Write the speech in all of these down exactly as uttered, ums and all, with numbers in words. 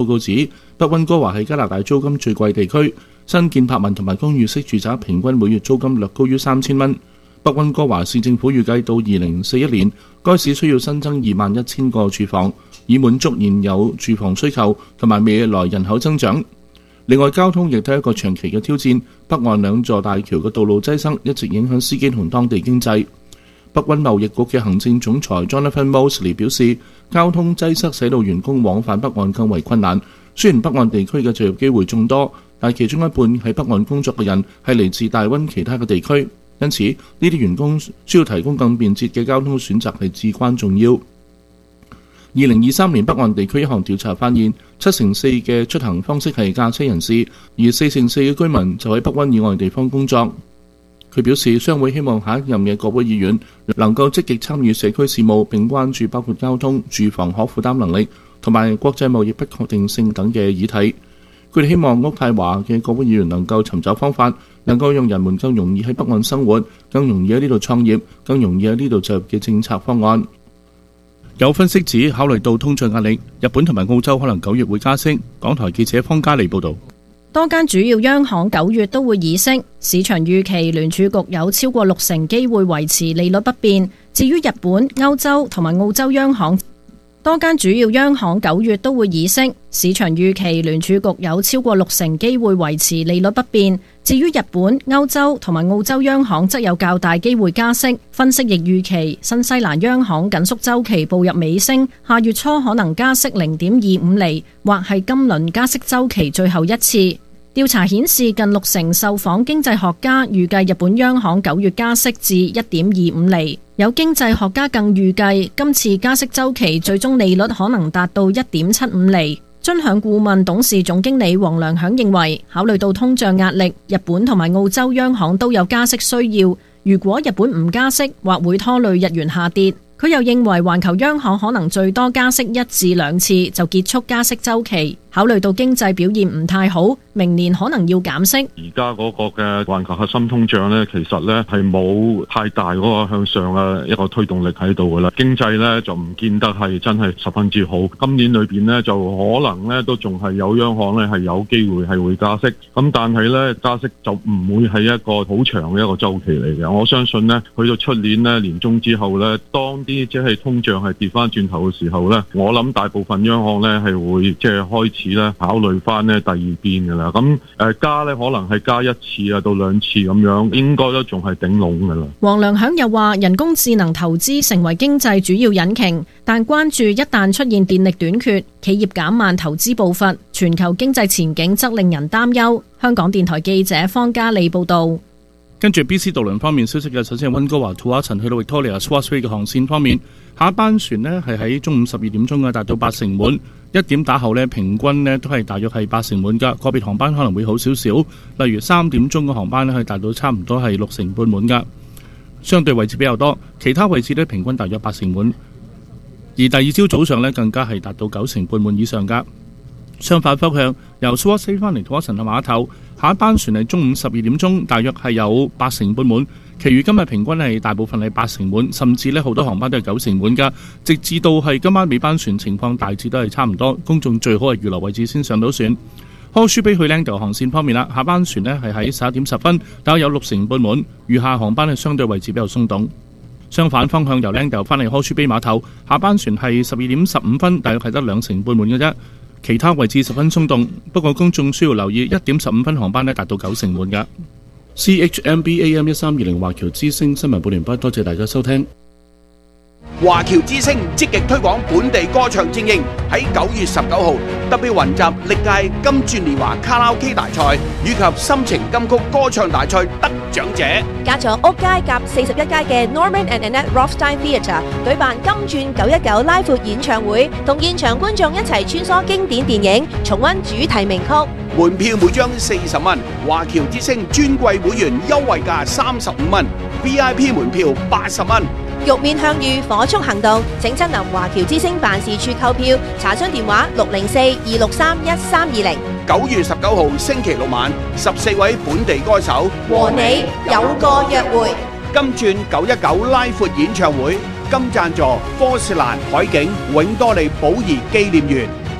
報告指，北溫哥華係加拿大租金最貴地區，新建柏文同埋公寓式住宅平均每月租金略高於三千蚊。北溫哥華市政府預計到二零四一年，該市需要新增二萬一千個住房，以滿足現有住房需求同埋未來人口增長。另外，交通亦都係一個長期嘅挑戰，北岸兩座大橋嘅道路擠塞一直影響司機同當地經濟。北溫貿易局嘅行政總裁 Jonathan Mosley 表示，交通擠塞使到員工往返北岸更為困難。雖然北岸地區嘅就業機會眾多，但其中一半喺北岸工作嘅人係嚟自大溫其他嘅地區。因此，呢啲員工需要提供更便捷嘅交通選擇係至關重要。二零二三年北岸地區一項調查發現，七成四嘅出行方式係駕車人士，而四成四嘅居民就喺北溫以外地方工作。佢表示，商會希望下一任嘅國會議員能夠積極參與社區事務，並關注包括交通、住房可負擔能力同埋國際貿易不確定性等嘅議題。佢哋希望渥太華嘅國會議員能夠尋找方法，能夠讓人們更容易喺北岸生活，更容易喺呢度創業，更容易喺呢度就業嘅政策方案。有分析指，考慮到通脹壓力，日本同埋澳洲可能九月會加息。港台記者方嘉利報導。 多間主要央行九月都會議息，市場預期聯儲局有超過六成機會維持利率不變。至於日本、歐洲同埋澳洲央行，多間主要央行九月都會議息，市場預期聯儲局有超過六成機會維持利率不變。至於日本、歐洲同埋澳洲央行則有較大機會加息。分析亦預期新西蘭央行緊縮週期步入尾聲，下月初可能加息零點二五厘，或係今輪加息週期最後一次。調查顯示，近六成受訪經濟學家預計日本央行九月加息至一點二五厘。有經濟學家更預計今次加息週期最終利率可能達到一點七五厘。尊享顧問董事總經理黃良響認為，考慮到通脹壓力，日本同埋澳洲央行都有加息需要。如果日本唔加息，或會拖累日元下跌。佢又認為環球央行可能最多加息一至兩次就結束加息週期。考慮到經濟表現唔太好，明年可能要減息。 而家嗰個嘅環球核心通脹呢，其實呢係冇太大嗰個向上嘅一個推動力喺度噶啦。經濟呢就唔見得係真係十分之好。今年裏邊呢，就可能呢都仲係有央行呢係有機會係會加息。咁但係呢，加息就唔會係一個好長嘅一個週期嚟嘅。我相信呢，去到出年呢年中之後呢，當啲即係通脹係跌翻轉頭嘅時候呢，我諗大部分央行呢係會即係開始咧考慮翻呢第二邊噶啦。咁誒加呢可能係加一次啊到兩次咁樣，應該都仲係頂籠噶啦。 黃良響又話，人工智能投資成為經濟主要引擎，但關注一旦出現電力短缺，企業減慢投資步伐，全球經濟前景則令人擔憂。香港電台記者方嘉利報道。 跟住 B C 渡輪方面消息嘅，首先係溫哥華土瓦陳去到 Victoria Swasway 嘅航線方面，下一班船呢係喺中午十二點鐘嘅，達到八成滿。一點打後呢，平均呢都係大約係八成滿㗎。個別航班可能會好少少，例如三點鐘嘅航班呢，可以達到差唔多係六成半滿㗎。相對位置比較多，其他位置呢平均大約八成滿。而第二朝早上呢，更加係達到九成半滿以上㗎。相反方向，由 Swasway 翻嚟土瓦陳嘅碼頭，下一班船係中午十二點鐘，大約係有八成半滿。其餘今日平均係大部分係八成滿，甚至呢好多航班都係九成滿㗎。直至到係今晚尾班船情況大致都係差唔多，公眾最好係預留位置先上到船。柯舒比去靚島航線方面啦，下班船呢係喺十一點十分，大約有六成半滿，餘下航班係相對位置比較鬆動。相反方向由靚島翻嚟柯舒比碼頭，下班船係十二點十五分，大約係得兩成半滿嘅啫。其他位置十分鬆動，不過公眾需要留意一點十五分航班呢達到九成滿㗎。C H M B A M 一三二零華僑之聲新聞報完畢，多謝大家收聽。 華僑之聲積極推廣本地歌唱精英，喺九月十九號特別雲集歷屆金鑽年華卡拉 OK 大賽以及心情金曲歌唱大賽得獎者， 加咗屋街夾四十一街嘅 Norman and Annette Rothstein Theatre 舉辦金鑽九一九拉闊演唱會，同現場觀眾一齊穿梭經典電影，重溫主題名曲。 門票每張四十蚊，華僑之聲尊貴會員優惠價三十五蚊 ，V I P 門票八十蚊。 玉面向隅，火速行動，請親臨華僑之聲辦事處購票，查詢電話六零四二六三一三二零。 九月十九號星期六晚，十四位本地歌手和你有個約會。 金鑽九一九拉闊演唱會，金贊助科士蘭海景永多利寶儀紀念園。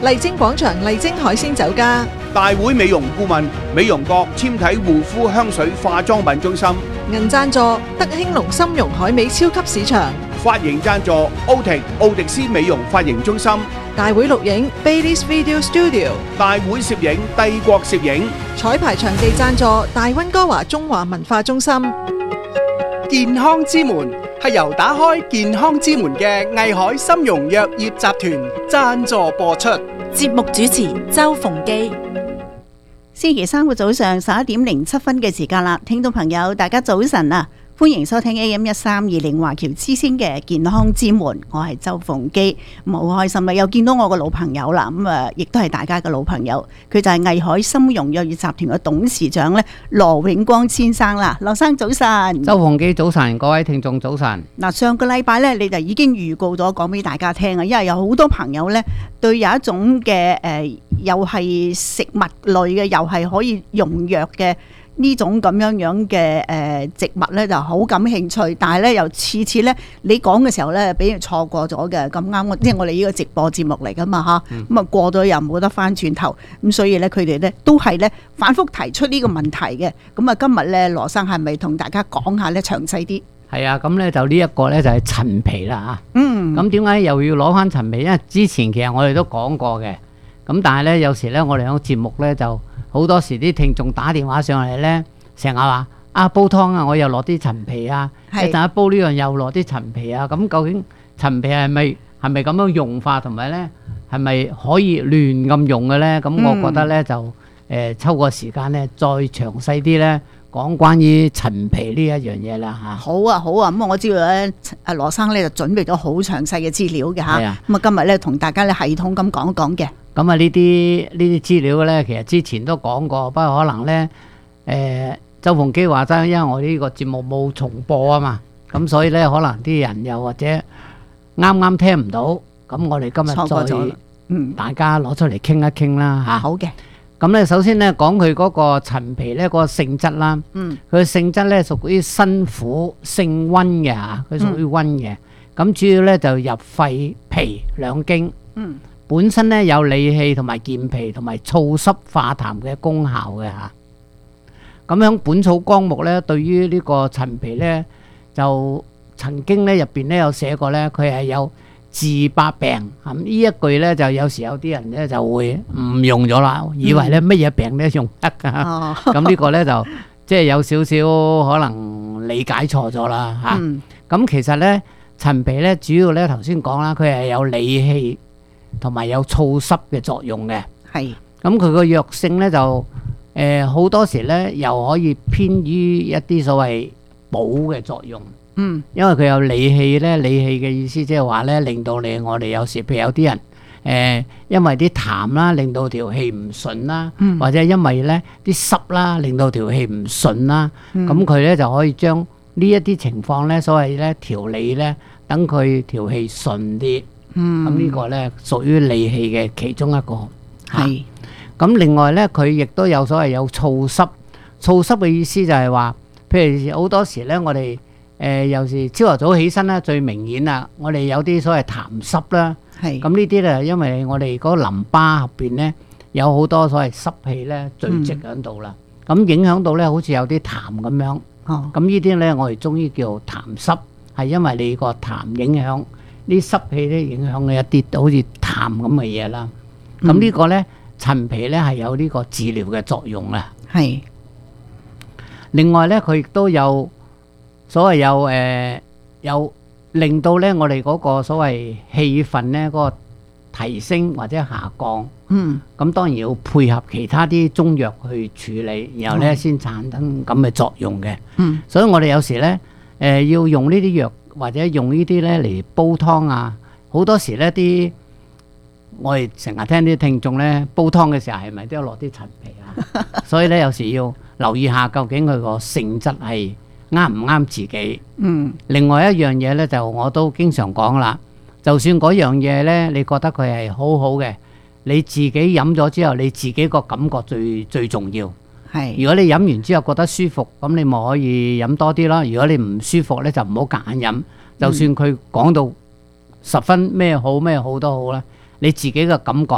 麗晶廣場麗晶海鮮酒家， 大會美容顧問美容閣纖體護膚香水化妝品中心， 銀贊助德興隆參茸海味超級市場， 髮型贊助奧迪奧迪斯美容髮型中心， 大會錄影 Baileys Video Studio， 大會攝影帝國攝影， 彩排場地贊助大溫哥華中華文化中心。 健康之門係由打開健康之門嘅藝海參茸藥業集團贊助播出。 節目主持周鳳基。 星期三嘅早上十一點零七分嘅時間啦，聽眾朋友大家早晨啊！歡迎收聽 A M 一三二零華僑之聲嘅健康之門，我係周鳳基，咁好開心啦，又見到我個老朋友啦，咁啊，亦都係大家嘅老朋友，佢就係藝海參茸藥業集團嘅董事長咧羅永光先生啦。羅生早晨。 周鳳基早晨，各位聽眾早晨。 嗱，上個禮拜咧你就已經預告咗講俾大家聽啊，因為有好多朋友咧對有一種嘅誒、呃，又係食物類嘅，又係可以用藥嘅。呢種咁樣樣嘅誒植物咧就好感興趣，但係咧又次次咧你講嘅時候咧俾人錯過咗嘅，咁啱我即係我哋呢個直播節目嚟噶嘛嚇，咁啊過咗又冇得翻轉頭，咁所以咧佢哋咧都係咧反覆提出呢個問題嘅，咁啊今日咧羅生係咪同大家講下咧詳細啲？ 係啊，咁咧就呢一個咧就係陳皮啦嚇， 嗯， 咁點解又要攞翻陳皮？因為之前其實我哋都講過嘅，咁但係咧有時咧我哋喺節目咧就。好多時啲聽眾打電話上嚟咧，成日話啊煲湯啊，我又落啲陳皮啊，一陣一煲呢樣又落啲陳皮啊，咁究竟陳皮係咪係咪咁樣用法，同埋咧係咪可以亂咁用嘅咧？咁我覺得咧就誒、呃、抽個時間咧再詳細啲咧講關於陳皮呢一樣嘢啦嚇。 好啊好啊，咁我知道咧，阿羅生咧就準備咗好詳細嘅資料嘅嚇，咁啊咁今日咧同大家咧系統咁講一講嘅。 咁啊呢啲呢啲資料咧，其實之前都講過，不過可能咧，誒、呃、周鳳基話齋，因為我呢個節目冇重播啊嘛，咁所以咧可能啲人又或者啱啱聽唔到，咁我哋今日再嗯大家攞出嚟傾一傾啦嚇。 好嘅。 咁咧首先咧講佢嗰個陳皮咧嗰個性質啦， 嗯， 佢嘅性質咧屬於辛苦性溫嘅嚇，佢屬於溫嘅，咁、嗯、主要咧就入肺脾兩經，嗯。本身咧有理氣同埋健脾同埋燥濕化痰嘅功效嘅嚇。咁喺《本草綱目》咧，對於呢個陳皮咧，就曾經咧入邊咧有寫過咧，佢係有治百病。咁呢一句咧，就有時有啲人咧就會誤用咗啦，以為咧乜嘢病都用得㗎。咁、嗯、呢個咧就即係有少少可能理解錯咗啦嚇。咁、嗯、其實咧陳皮咧主要咧頭先講啦，佢係有理氣同埋有燥濕嘅作用嘅，係咁佢個藥性咧就誒好、呃、多時咧又可以偏於一啲所謂補嘅作用，嗯，因為佢有理氣咧，理氣嘅意思即係話咧令到你我哋有時譬如有啲人誒、呃、因為啲痰啦令到條氣唔順啦，嗯、或者因為咧啲濕啦令到條氣唔順啦，咁佢咧就可以將呢一啲情況咧所謂咧調理咧等佢條氣順啲。嗯，咁呢個咧屬於理氣嘅其中一個，係。咁另外咧，佢亦都有所謂有燥濕，燥濕嘅意思就係話，譬如好多時咧，我哋誒有時朝頭早起身啦，最明顯啦，我哋有啲所謂痰濕啦，係。咁呢啲咧，因為我哋嗰個淋巴入邊咧有好多所謂濕氣咧聚積喺度啦，咁、嗯、影響到咧好似有啲痰咁樣。哦。咁呢啲咧，我哋中醫叫痰濕，係因為你個痰影響。啲濕氣咧影響嘅一啲好似痰咁嘅嘢啦，咁、嗯、呢個咧陳皮咧係有呢個治療嘅作用啊。係。另外咧，佢亦都有所謂有誒、呃、有令到咧我哋嗰個所謂氣分咧嗰個提升或者下降。嗯。咁當然要配合其他啲中藥去處理，然後咧先產生咁嘅作用嘅。嗯。所以我哋有時咧誒、呃、要用呢啲藥。或者用呢啲咧嚟煲湯啊，好多時咧啲我哋成日聽啲聽眾咧煲湯嘅時候係咪都要落啲陳皮啊？所以咧有時要留意下究竟佢個性質係啱唔啱自己。嗯。另外一樣嘢咧就我都經常講啦，就算嗰樣嘢咧你覺得佢係好好嘅，你自己飲咗之後你自己個感覺最最重要。係，如果你飲完之後覺得舒服，咁你咪可以飲多啲咯。如果你唔舒服咧，就唔好夾硬飲。就算佢講到十分咩好咩好都好啦，你自己嘅感覺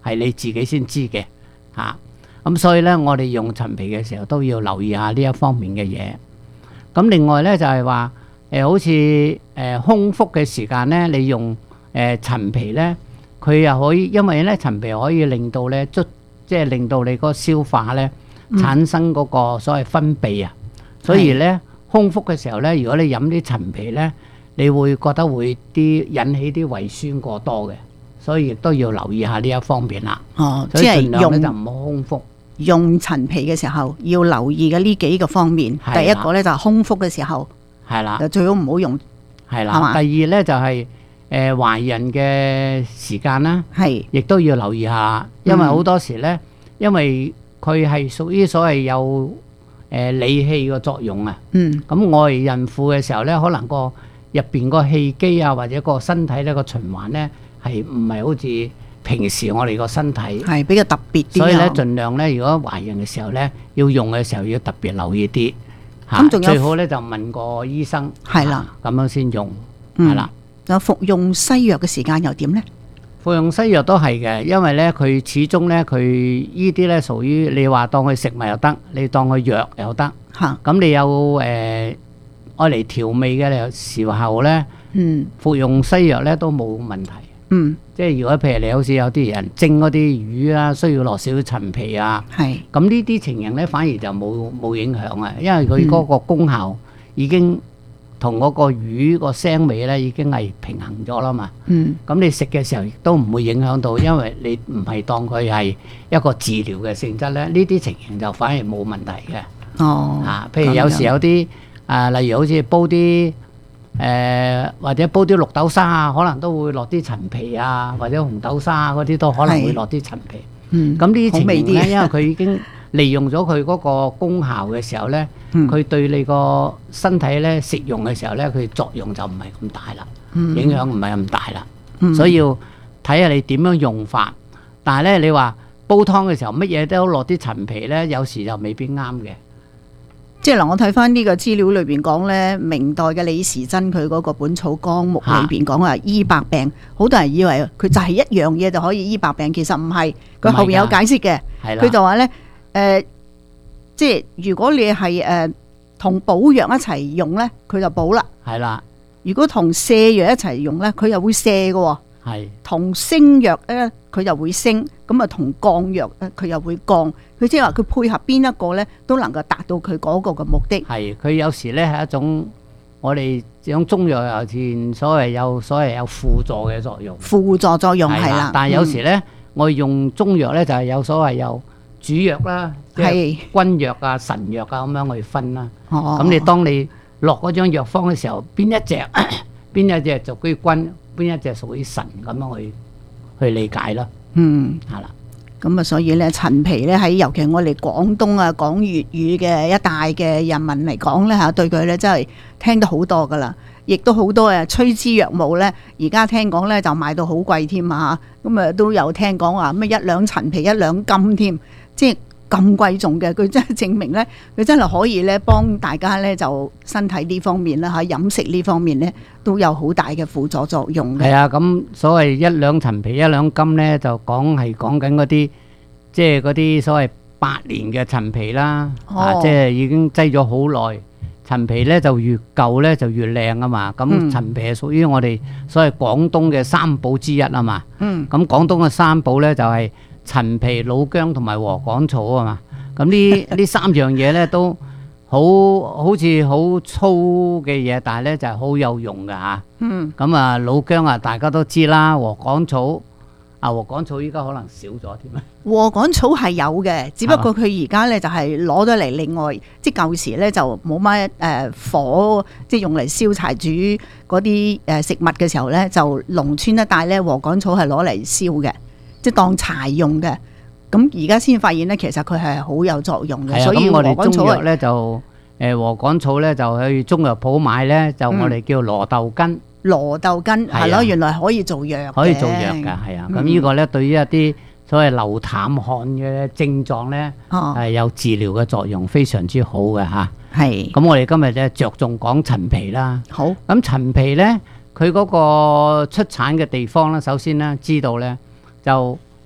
係你自己先知嘅嚇。咁所以咧，我哋用陳皮嘅時候都要留意下呢一方面嘅嘢。咁另外咧就係話誒，好似誒空腹嘅時間咧，你用誒陳皮咧，佢又可以，因為咧陳皮可以令到咧即即係令到你嗰個消化咧產生嗰個所謂分泌啊。所以咧空腹嘅時候咧，如果你飲啲陳皮咧，你會覺得會啲引起啲胃酸過多嘅，所以亦都要留意下呢一方面啦。 哦， 所以即係盡量咧用就唔好空腹。 用陳皮嘅時候要留意嘅呢幾個方面。 係啦第一個咧就係空腹嘅時候， 係啦， 就最好唔好用。 係啦。 係嘛第二咧就係誒懷孕嘅時間啦， 係亦都要留意下，因為好多時咧，因為佢係屬於所謂有誒理氣嘅作用啊。 嗯， 咁我哋孕婦嘅時候咧，可能個入邊個氣機啊，或者個身體咧個循環咧係唔係好似平時我哋個身體係比較特別啲啊。 所以咧，盡量咧，如果懷孕嘅時候咧，要用嘅時候要特別留意啲嚇。 咁仲有最好咧就問個醫生， 係啦， 咁樣先用， 嗯係啦。 有服用西藥嘅時間又點咧？ 服用西藥都係嘅，因為咧佢始終咧佢依啲咧屬於你話當佢食物又得，你當佢藥又得嚇。 咁你有誒愛嚟調味嘅時候咧， 嗯， 服用西藥咧都冇問題。 嗯， 即係如果譬如你好似有啲人蒸嗰啲魚啊，需要落少少陳皮啊， 係咁呢啲情形咧反而就冇冇影響啊，因為佢嗰個功效已經同嗰個魚個腥味咧已經係平衡咗啦嘛。 嗯， 咁你食嘅時候亦都唔會影響到，因為你唔係當佢係一個治療嘅性質咧，呢啲情形就反而冇問題嘅。 哦， 啊，譬如有時有啲啊，例如好似煲啲。誒、呃、或者煲啲綠豆沙啊，可能都會落啲陳皮啊，或者紅豆沙啊嗰啲都可能會落啲陳皮。 嗯， 咁呢啲情形咧， 好味啲因為佢已經利用咗佢嗰個功效嘅時候咧，佢、 嗯、 對你個身體咧食用嘅時候咧，佢作用就唔係咁大啦， 嗯、 影響唔係咁大啦。 嗯、 所以要睇下你點樣用法。但係咧，你話煲湯嘅時候乜嘢都落啲陳皮咧，有時就未必啱嘅。 即係嗱，我睇翻呢個資料裏邊講咧，明代嘅李時珍佢嗰個《本草綱目》裏邊講話醫百病，好多人以為佢就係一樣嘢就可以醫百病，其實唔係，佢後邊有解釋嘅。佢就話咧，誒、呃，即係如果你係誒同補藥一齊用咧，佢就補啦。 係啦。如果同瀉藥一齊用咧，佢又會瀉嘅。 係。同升藥咧，佢又會升，咁啊同降藥咧，佢又會降。佢即係話佢配合邊一個咧，都能夠達到佢嗰個嘅目的。 係，佢有時咧係一種我哋講中藥有前所謂有所謂有輔助嘅作用。 輔助作用係啦， 但係有時咧，嗯、我用中藥咧就係有所謂有主藥啦，即係君藥啊、神藥啊咁樣去分啦。哦，咁你當你落嗰張藥方嘅時候，邊一隻邊一隻屬於君，邊一隻屬於神咁樣去去理解咯。 嗯， 係啦。 咁啊，所以咧陳皮咧喺尤其我哋廣東啊講粵語嘅一帶嘅人民嚟講咧嚇，對佢咧真係聽得好多噶啦，亦都好多誒趨之若鶩咧。而家聽講咧就賣到好貴添啊嚇，咁啊都有聽講話咩一兩陳皮一兩金添，即係咁貴重嘅，佢真係證明咧，佢真係可以咧幫大家咧就身體呢方面啦嚇，飲食呢方面咧都有好大嘅輔助作用嘅。 係啊，咁所謂一兩陳皮一兩金咧，就講係講緊嗰啲即係嗰啲所謂百年嘅陳皮啦，哦、啊，即係已經擠咗好耐。陳皮咧就越舊咧就越靚啊嘛。咁陳皮係屬於我哋所謂廣東嘅三寶之一啊嘛。嗯。咁廣東嘅三寶咧就係、是。陳皮、老薑同埋禾稈草啊嘛，咁呢呢三樣嘢咧都好好似好粗嘅嘢，但係咧就係、是、好有用㗎嚇。嗯。咁啊老薑啊大家都知啦，禾稈草啊禾稈草依家可能少咗添啊。 禾稈草係有嘅，只不過佢而家咧就係攞咗嚟另外，即係舊時咧就冇乜誒火，即係用嚟燒柴煮嗰啲誒食物嘅時候咧，就農村一帶咧禾稈草係攞嚟燒嘅。即係當柴用嘅，咁而家先發現咧，其實佢係好有作用嘅。所以我哋中藥咧就誒禾稈草咧就去中藥鋪買咧，就我哋叫羅豆根。羅豆根係咯，原來可以做藥嘅。可以做藥㗎，係啊。咁呢個咧對於一啲所謂流淡汗嘅症狀咧，係有治療嘅作用，非常之好嘅嚇。係。咁我哋今日咧着重講陳皮啦。好。咁陳皮咧，佢嗰個出產嘅地方咧，首先咧知道咧。就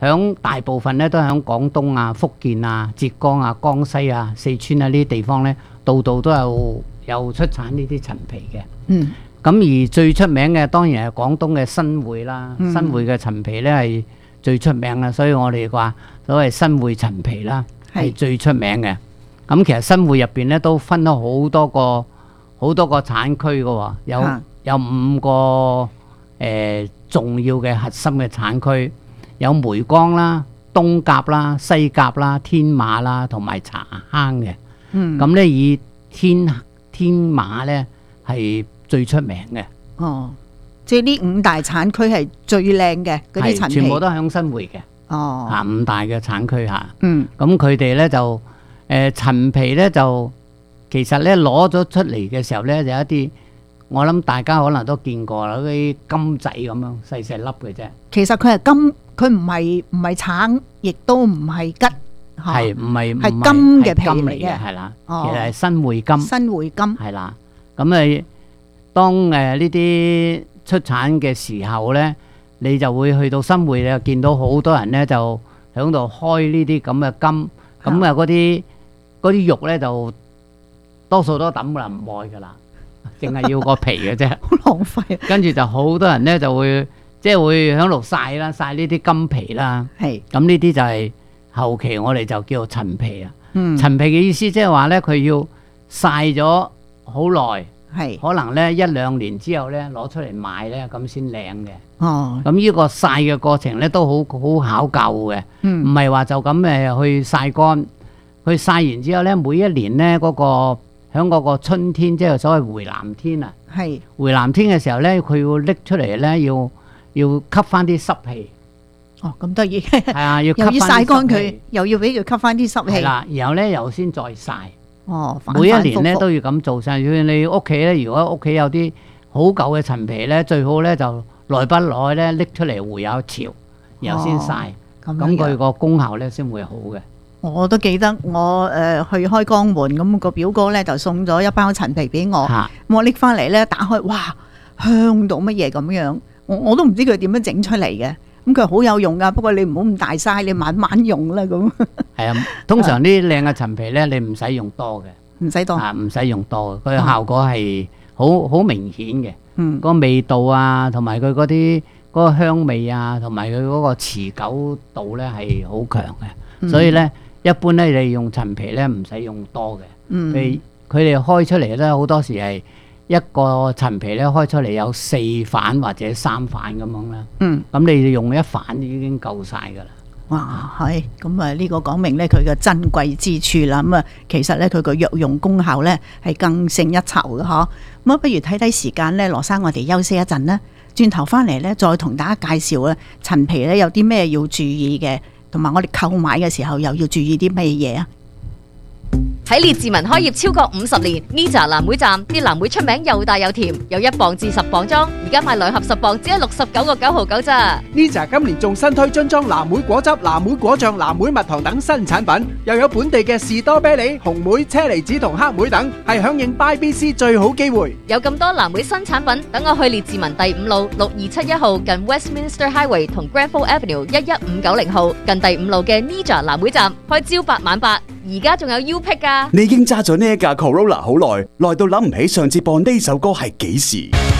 響大部分咧都響廣東啊、福建啊、浙江啊、江西啊、四川啊呢啲地方咧，度度都有有出產呢啲陳皮嘅。 嗯。 咁而最出名嘅當然係廣東嘅新會啦， 嗯新會嘅陳皮咧係最出名啦，所以我哋話所謂新會陳皮啦係最出名嘅。咁其實新會入邊咧都分咗好多個好多個產區嘅喎，有、啊、有五個誒、呃、重要嘅核心嘅產區，有梅江啦、東甲啦、西甲啦、天馬啦同埋茶坑嘅。嗯，咁咧以天天馬咧係最出名嘅。 哦，即係呢五大產區係最靚嘅嗰啲陳皮， 全部都響新會嘅。 哦， 嚇五大嘅產區嚇。 嗯，咁佢哋咧就誒陳皮咧就其實咧攞咗出嚟嘅時候咧，就有一啲我諗大家可能都見過啦，嗰啲金仔咁樣細細粒嘅啫。 其實佢係金，佢唔係唔係橙，亦都唔係桔。 係唔係係金嘅皮嚟嘅， 係啦，其實係新會金。 新會金係啦，咁誒，當誒呢啲出產嘅時候咧，你就會去到新會，你就見到好多人咧就喺度開呢啲咁嘅金，咁啊嗰啲嗰啲肉咧就多數都抌啦，唔愛噶啦，淨係要個皮嘅啫， 好浪費。跟住就好多人咧就會即係會喺度曬啦，曬呢啲金皮啦。係，咁呢啲就係。後期我哋就叫做陳皮啦。嗯，陳皮嘅意思即係話咧，佢要曬咗好耐，係可能咧一兩年之後咧攞出嚟賣咧，咁先靚嘅。哦，咁呢個曬嘅過程咧都好好考究嘅，唔係話就咁誒去曬乾。佢曬完之後咧，每一年咧嗰、嗰個響嗰個春天，即係所謂回南天啊。係回南天嘅時候咧，佢要拎出嚟咧，要要吸翻啲濕氣。 哦，咁得意， 係啊，要又要曬乾佢，又要俾佢吸翻啲濕氣。 係啦，然後咧又先再曬。 哦， 每一年咧都要咁做晒。如果你屋企咧，如果屋企有啲好舊嘅陳皮咧，最好咧就耐不耐咧拎出嚟回有潮，然後先曬。咁佢個功效咧先會好嘅。 我都記得我誒、呃、去開江門，咁個表哥咧就送咗一包陳皮俾我，咁我拎翻嚟咧打開，哇，香到乜嘢咁樣，我我都唔知佢點樣整出嚟嘅。咁佢好有用噶，不過你唔好咁大嘥，你慢慢用啦咁。係啊， 通常啲靚嘅陳皮咧，你唔使用多嘅， 唔使多啊，唔使用多，佢效果係好好明顯嘅。嗯，個味道啊，同埋佢嗰啲嗰個香味啊，同埋佢嗰個持久度咧係好強嘅。嗯、所以咧，一般咧你用陳皮咧唔使用多嘅。嗯，佢佢哋開出嚟咧好多時係。一個陳皮咧開出嚟有四瓣或者三瓣咁樣啦，嗯，咁你用一瓣已經夠晒噶啦。 哇，係咁啊！呢個講明咧佢嘅珍貴之處啦。咁啊，其實咧佢個藥用功效咧係更勝一籌嘅嗬。咁啊，不如睇睇時間咧，羅生，我哋休息一陣啦，轉頭翻嚟咧再同大家介紹咧陳皮咧有啲咩要注意嘅，同埋我哋購買嘅時候又要注意啲咩嘢啊？ 喺列治文開業超過五十年 ，Nija 藍莓站啲藍莓出名又大又甜，有一磅至十磅裝，而家買兩盒十磅只係六十九個九毫九咋。 Nija 今年仲新推樽裝藍莓果汁、藍莓果醬、藍莓蜜糖等新產品，又有本地嘅士多啤梨、紅莓、車厘子同黑莓等，係響應 Buy B C 最好機會。 有咁多藍莓新產品，等我去列治文第五路六二七一號近 Westminster Highway 同 Granville Avenue 一一五九零號近第五路嘅 Nija 藍莓站，開朝八晚八。而家仲有 U Pick 噶， 你已經揸咗呢一架 Corolla 好耐，耐到諗唔起上次播呢首歌係幾時？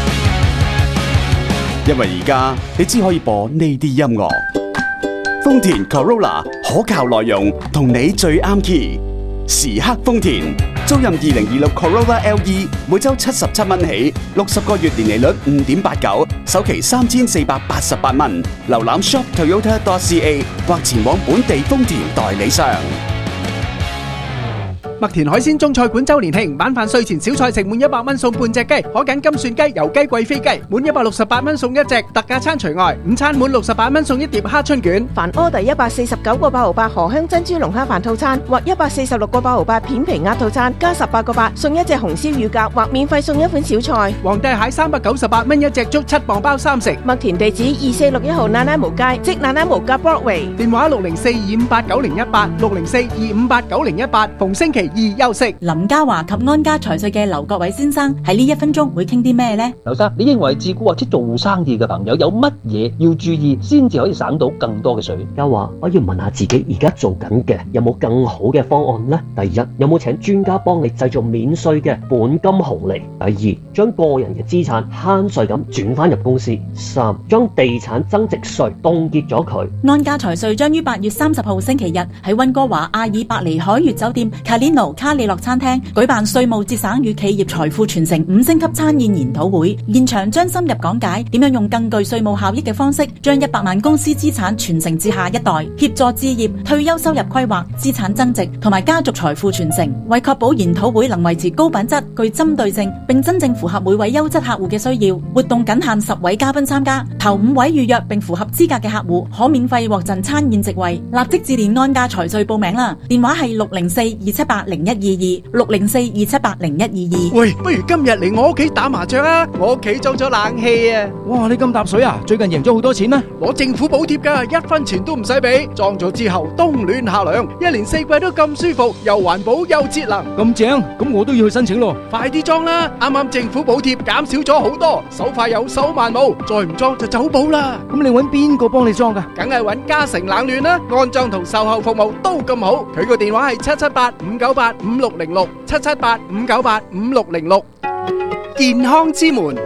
因為而家你只可以播呢啲音樂。豐田 Corolla 可靠內容，同你最啱 key。時刻豐田，租賃二零二六 Corolla L E， 每周七十七蚊起，六十個月年利率五點八九，首期三千四百八十八蚊。瀏覽 shop toyota dot c a 或前往本地豐田代理商。 麥田海鮮中菜館周年慶，晚飯睡前小菜食滿一百蚊送半隻雞，可揀金蒜雞、油雞、貴妃雞，滿一百六十八蚊送一隻，特價餐除外。午餐滿六十八蚊送一碟蝦春卷。 凡 order 一百四十九個八毫八荷香珍珠龍蝦飯套餐，或一百四十六個八毫八片皮鴨套餐，加十八個八送一隻紅燒乳鴿，或免費送一款小菜。 皇帝蟹三百九十八蚊一隻，足七磅包三食。 麥田地址二四六一號奶奶毛街，即奶奶毛街 Broadway。 電話六零四二五八九零一八，六零四二五八九零一八，逢星期意休息。 林家華及安家財稅嘅劉國偉先生喺呢一分鐘會傾啲咩呢？ 劉生，你認為自雇或者做生意嘅朋友有乜嘢要注意，先至可以省到更多嘅稅？ 家華，我要問下自己而家做緊嘅有冇更好嘅方案呢？第一，有冇請專家幫你製造免稅嘅本金紅利？第二，將個人嘅資產慳稅咁轉翻入公司。三，將地產增值稅凍結咗佢。 安家財稅將於八月三十號星期日喺溫哥華阿爾伯尼海悅酒店 Calino 卡里諾餐廳舉辦稅務節省與企業財富傳承五星級餐宴研討會，現場將深入講解點樣用更具稅務效益嘅方式，將一百萬公司資產傳承至下一代，協助置業、退休收入規劃、資產增值同埋家族財富傳承。為確保研討會能維持高品質、具針對性，並真正符合每位優質客戶嘅需要，活動僅限十位嘉賓參加，頭五位預約並符合資格嘅客戶可免費獲贈餐宴席位。立即致電安家財稅報名啦，電話係六零四二七八零一二二六零四二七八零一二二。 喂，不如今日嚟我屋企打麻將啊！我屋企裝咗冷氣啊！ 哇，你咁搭水啊？最近贏咗好多錢咩？ 攞政府補貼噶，一分錢都唔使俾，裝咗之後冬暖夏涼，一年四季都咁舒服，又環保又節能， 咁正，咁我都要去申請咯。 快啲裝啦！啱啱政府補貼減少咗好多，手快有手慢冇，再唔裝就走寶啦。 咁你搵邊個幫你裝噶？ 梗係搵嘉誠冷暖啦，安裝同售後服務都咁好。佢個電話係七七八五九八五六零六七七八五九八五六零六。健康之門，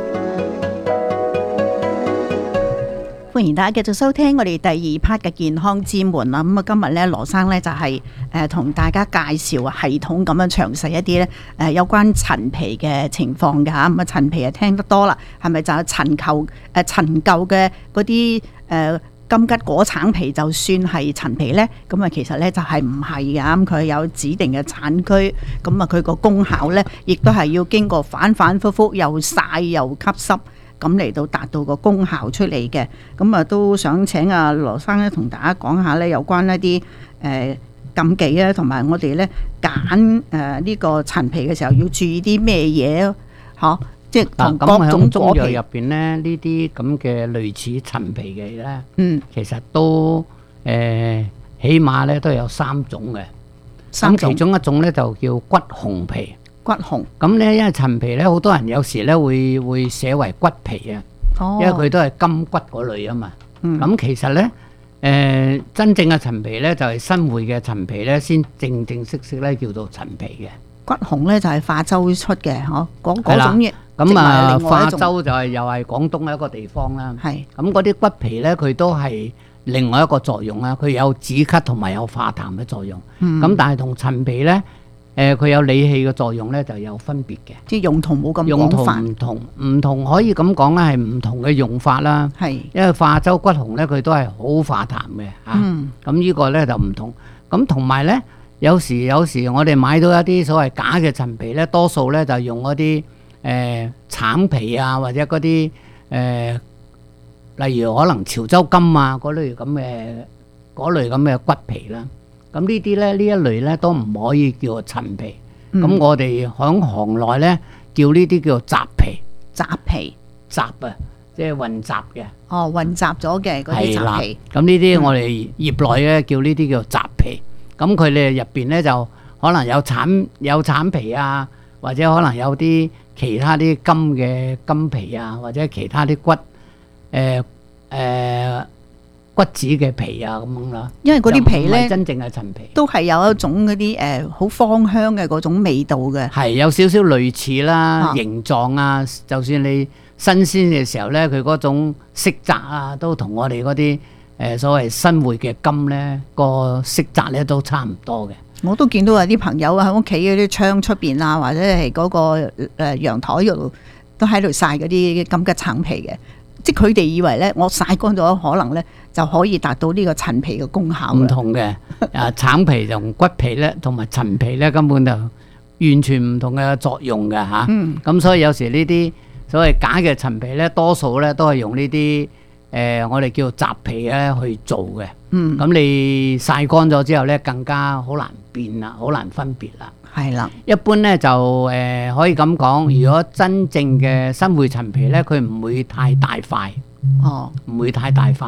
歡迎大家繼續收聽我哋第二 part 嘅健康之門啦。咁啊，今日咧羅生咧就係誒同大家介紹啊系統咁樣詳細一啲咧誒有關陳皮嘅情況嘅吓。咁啊陳皮啊聽得多啦，係咪就係陳舊誒陳舊嘅嗰啲誒金桔果橙皮就算係陳皮呢？咁啊其實呢就係唔係嘅，咁佢有指定嘅產區，咁啊佢個功效呢，亦都係要經過反反复复又曬又吸濕，咁嚟到達到個功效出嚟嘅。咁啊都想請阿羅生咧同大家講下呢有關一啲誒、呃、禁忌啊，同埋我哋呢揀誒呢個陳皮嘅時候要注意啲咩嘢嗬？即係同各種中藥入邊咧，呢啲咁嘅類似陳皮嘅咧，嗯，其實都誒、呃、起碼咧都有三種嘅。咁其中一種咧就叫骨紅皮。 骨紅。咁咧，因為陳皮咧，好多人有時咧會會寫為骨皮啊，哦、因為佢都係金骨嗰類啊嘛。咁、嗯、其實咧，誒、呃、真正嘅陳皮咧就係、是、新會嘅陳皮咧，先正正式式咧叫做陳皮嘅。 骨紅咧就係化州出嘅，嗬，嗰嗰種嘢。 咁啊，化州就係又係廣東嘅一個地方啦。係。咁嗰啲骨皮咧，佢都係另外一個作用啦。佢有止咳同埋有化痰嘅作用。嗯。咁但係同陳皮咧，誒佢有理氣嘅作用咧，就有分別嘅。 即係用途冇咁廣泛。 用途唔同，唔同可以咁講咧，係唔同嘅用法啦。係。因為化州骨紅咧，佢都係好化痰嘅嚇。嗯。咁呢個咧就唔同。咁同埋咧，有時有時我哋買到一啲所謂假嘅陳皮咧，多數咧就用嗰啲。誒、呃、橙皮啊，或者嗰啲誒，例如可能潮州金啊嗰類咁嘅嗰類咁嘅骨皮啦。咁呢啲咧，呢一類咧都唔可以叫做陳皮。咁、嗯、我哋響行內咧叫呢啲叫做雜皮。 雜皮雜啊，即係混雜嘅。 哦，混雜咗嘅嗰啲雜皮。 咁呢啲我哋業內咧叫呢啲叫雜皮。咁佢哋入邊咧就可能有橙有橙皮啊，或者可能有啲。其他啲金嘅金皮啊，或者其他啲骨誒誒、呃呃、骨子嘅皮啊咁樣啦。因為嗰啲皮咧，真正係陳皮， 都係有一種嗰啲誒好芳香嘅嗰種味道嘅。 係有少少類似啦，啊、形狀啊，就算你新鮮嘅時候咧，佢嗰種色澤啊，都同我哋嗰啲誒所謂新會嘅金咧個色澤咧都差唔多嘅。 我都見到有啲朋友喺屋企嗰啲窗出邊啊，或者係嗰個誒陽台嗰度，都喺度曬嗰啲金桔橙皮嘅。即係佢哋以為咧，我曬乾咗，可能咧就可以達到呢個陳皮嘅功效。 唔同嘅，啊橙皮同骨皮咧，同埋陳皮咧，根本就完全唔同嘅作用嘅嚇。咁、嗯、所以有時呢啲所謂假嘅陳皮咧，多數咧都係用呢啲。誒、呃，我哋叫雜皮咧去做嘅，嗯，咁你曬乾咗之後咧，更加好難辨啦，好難分別啦。 係啦， 一般咧就誒、呃、可以咁講，如果真正嘅新會陳皮咧，佢唔會太大塊，哦，唔會太大塊，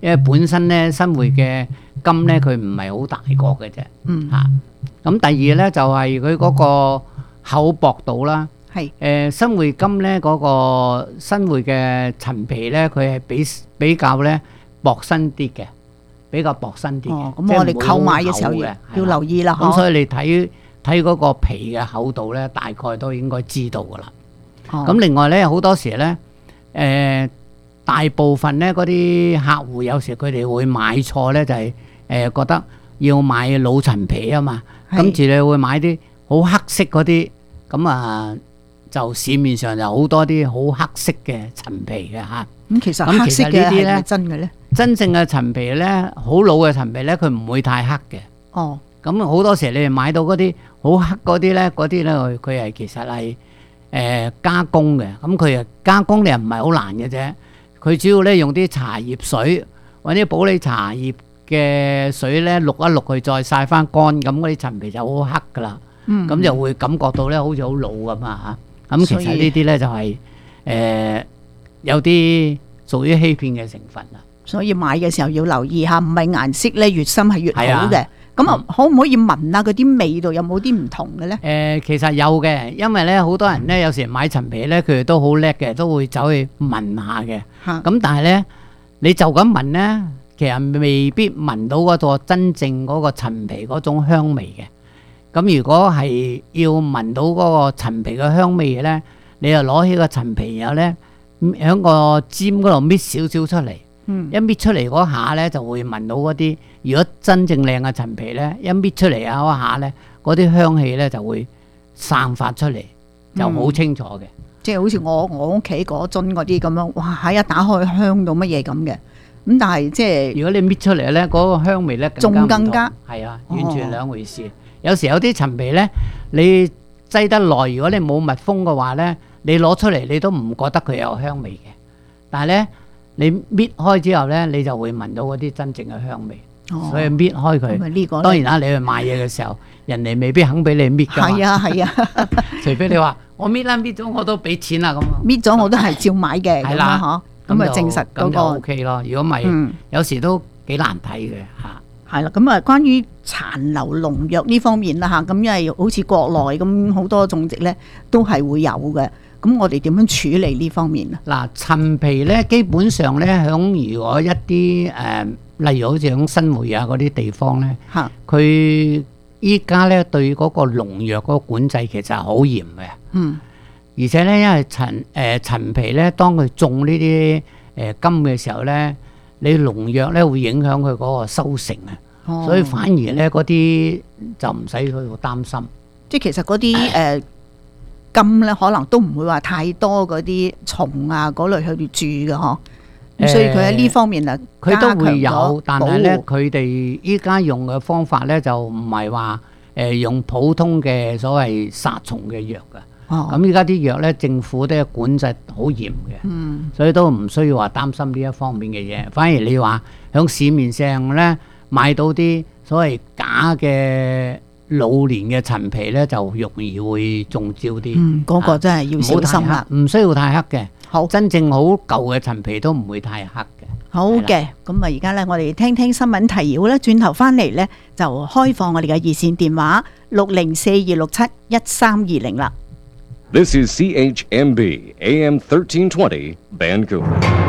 因為本身咧新會嘅金咧佢唔係好大個嘅啫。 嗯嚇。咁第二咧就係佢嗰個厚薄度啦。 係誒新會金咧嗰個新會嘅陳皮咧，佢係比比較咧薄身啲嘅，比較薄身啲嘅。 哦，咁我哋購買嘅時候要要留意啦。 咁所以你睇睇嗰個皮嘅厚度咧，大概都應該知道噶啦。咁另外咧好多時咧，誒大部分咧嗰啲客戶有時佢哋會買錯咧，就係誒覺得要買老陳皮啊嘛，跟住你會買啲好黑色嗰啲，咁啊〜就市面上就好多啲好黑色嘅陳皮嘅嚇， 咁其實黑色嘅係咪真嘅咧？ 真正嘅陳皮咧，好老嘅陳皮咧，佢唔會太黑嘅。 哦， 咁好多時你哋買到嗰啲好黑嗰啲咧，嗰啲咧佢佢係其實係誒、呃、加工嘅，咁佢啊加工你又唔係好難嘅啫。佢主要咧用啲茶葉水或者普洱茶葉嘅水咧渌一渌佢，再曬翻乾，咁嗰啲陳皮就好黑噶啦。嗯，咁就會感覺到咧好似好老咁啊嚇。咁其實呢啲咧就係、是、誒、呃、有啲屬於欺騙嘅成分啦， 所以買嘅時候要留意下，唔係顏色咧越深係越好嘅。咁啊，可唔可以聞下嗰啲味道有冇啲唔同嘅咧？誒、 呃，其實有嘅，因為咧好多人咧有時買陳皮咧，佢哋都好叻嘅，都會走去聞下嘅。咁但係咧，你就咁聞咧，其實未必聞到嗰個真正嗰個陳皮嗰種香味嘅。咁如果係要聞到嗰個陳皮嘅香味咧，你就攞起個陳皮，然後咧喺個尖嗰度搣少少出嚟，嗯、一搣出嚟嗰下咧就會聞到嗰啲。如果真正靚嘅陳皮咧，一搣出嚟啊嗰下咧，嗰啲香氣咧就會散發出嚟，就好清楚嘅。 即係好似我我屋企嗰樽嗰啲咁樣，哇！喺一打開香到乜嘢咁嘅。咁但係即係如果你搣出嚟咧，嗰個香味咧仲更加係啊，完全兩回事。哦、有時有啲陳皮咧，你擠得耐，如果你冇密封嘅話咧，你攞出嚟你都唔覺得佢有香味嘅。但係咧，你搣開之後咧，你就會聞到嗰啲真正嘅香味。哦、所以搣開佢。呢個當然啦，你去買嘢嘅時候，人哋未必肯俾你搣㗎嘛。 係啊係啊， 除非你話我搣啦，搣咗我都俾錢啦咁。 搣咗我都係照買嘅。係啦，嗬。咁啊，證實嗰、那個 O K 咯。如果唔係，嗯、有時都幾難睇嘅嚇。 係啦，咁啊，關於殘留農藥呢方面啦嚇，咁因為好似國內咁好多種植咧，都係會有嘅。咁我哋點樣處理呢方面啊？ 嗱，陳皮咧，基本上咧，響如果一啲誒、呃，例如好似響新會啊嗰啲地方咧，嚇，佢依家咧對嗰個農藥嗰個管制其實係好嚴嘅。嗯。而且咧，因為陳誒陳皮咧，當佢種呢啲誒柑嘅時候咧，你農藥咧會影響佢嗰個收成啊，哦、所以反而咧嗰啲就唔使去擔心。 即係其實嗰啲誒柑咧，可能都唔會話太多嗰啲蟲啊嗰類去住嘅嗬。咁所以佢喺呢方面啊， 佢都會有，但係咧佢哋依家用嘅方法咧就唔係話誒用普通嘅所謂殺蟲嘅藥㗎。咁依家啲藥咧，政府都管制好嚴嘅，嗯、所以都唔需要話擔心呢一方面嘅嘢。反而你話喺市面上咧買到啲所謂假嘅老年嘅陳皮咧，就容易會中招啲。嗯， 嗰、那個真係要小心啦， 唔需要太黑嘅。好，真正好舊嘅陳皮都唔會太黑嘅。 好嘅，咁啊而家咧，我哋聽聽新聞提要咧，轉頭翻嚟咧就開放我哋嘅熱線電話六零四二六七一三二零啦。 This is C H M B A M thirteen twenty Vancouver.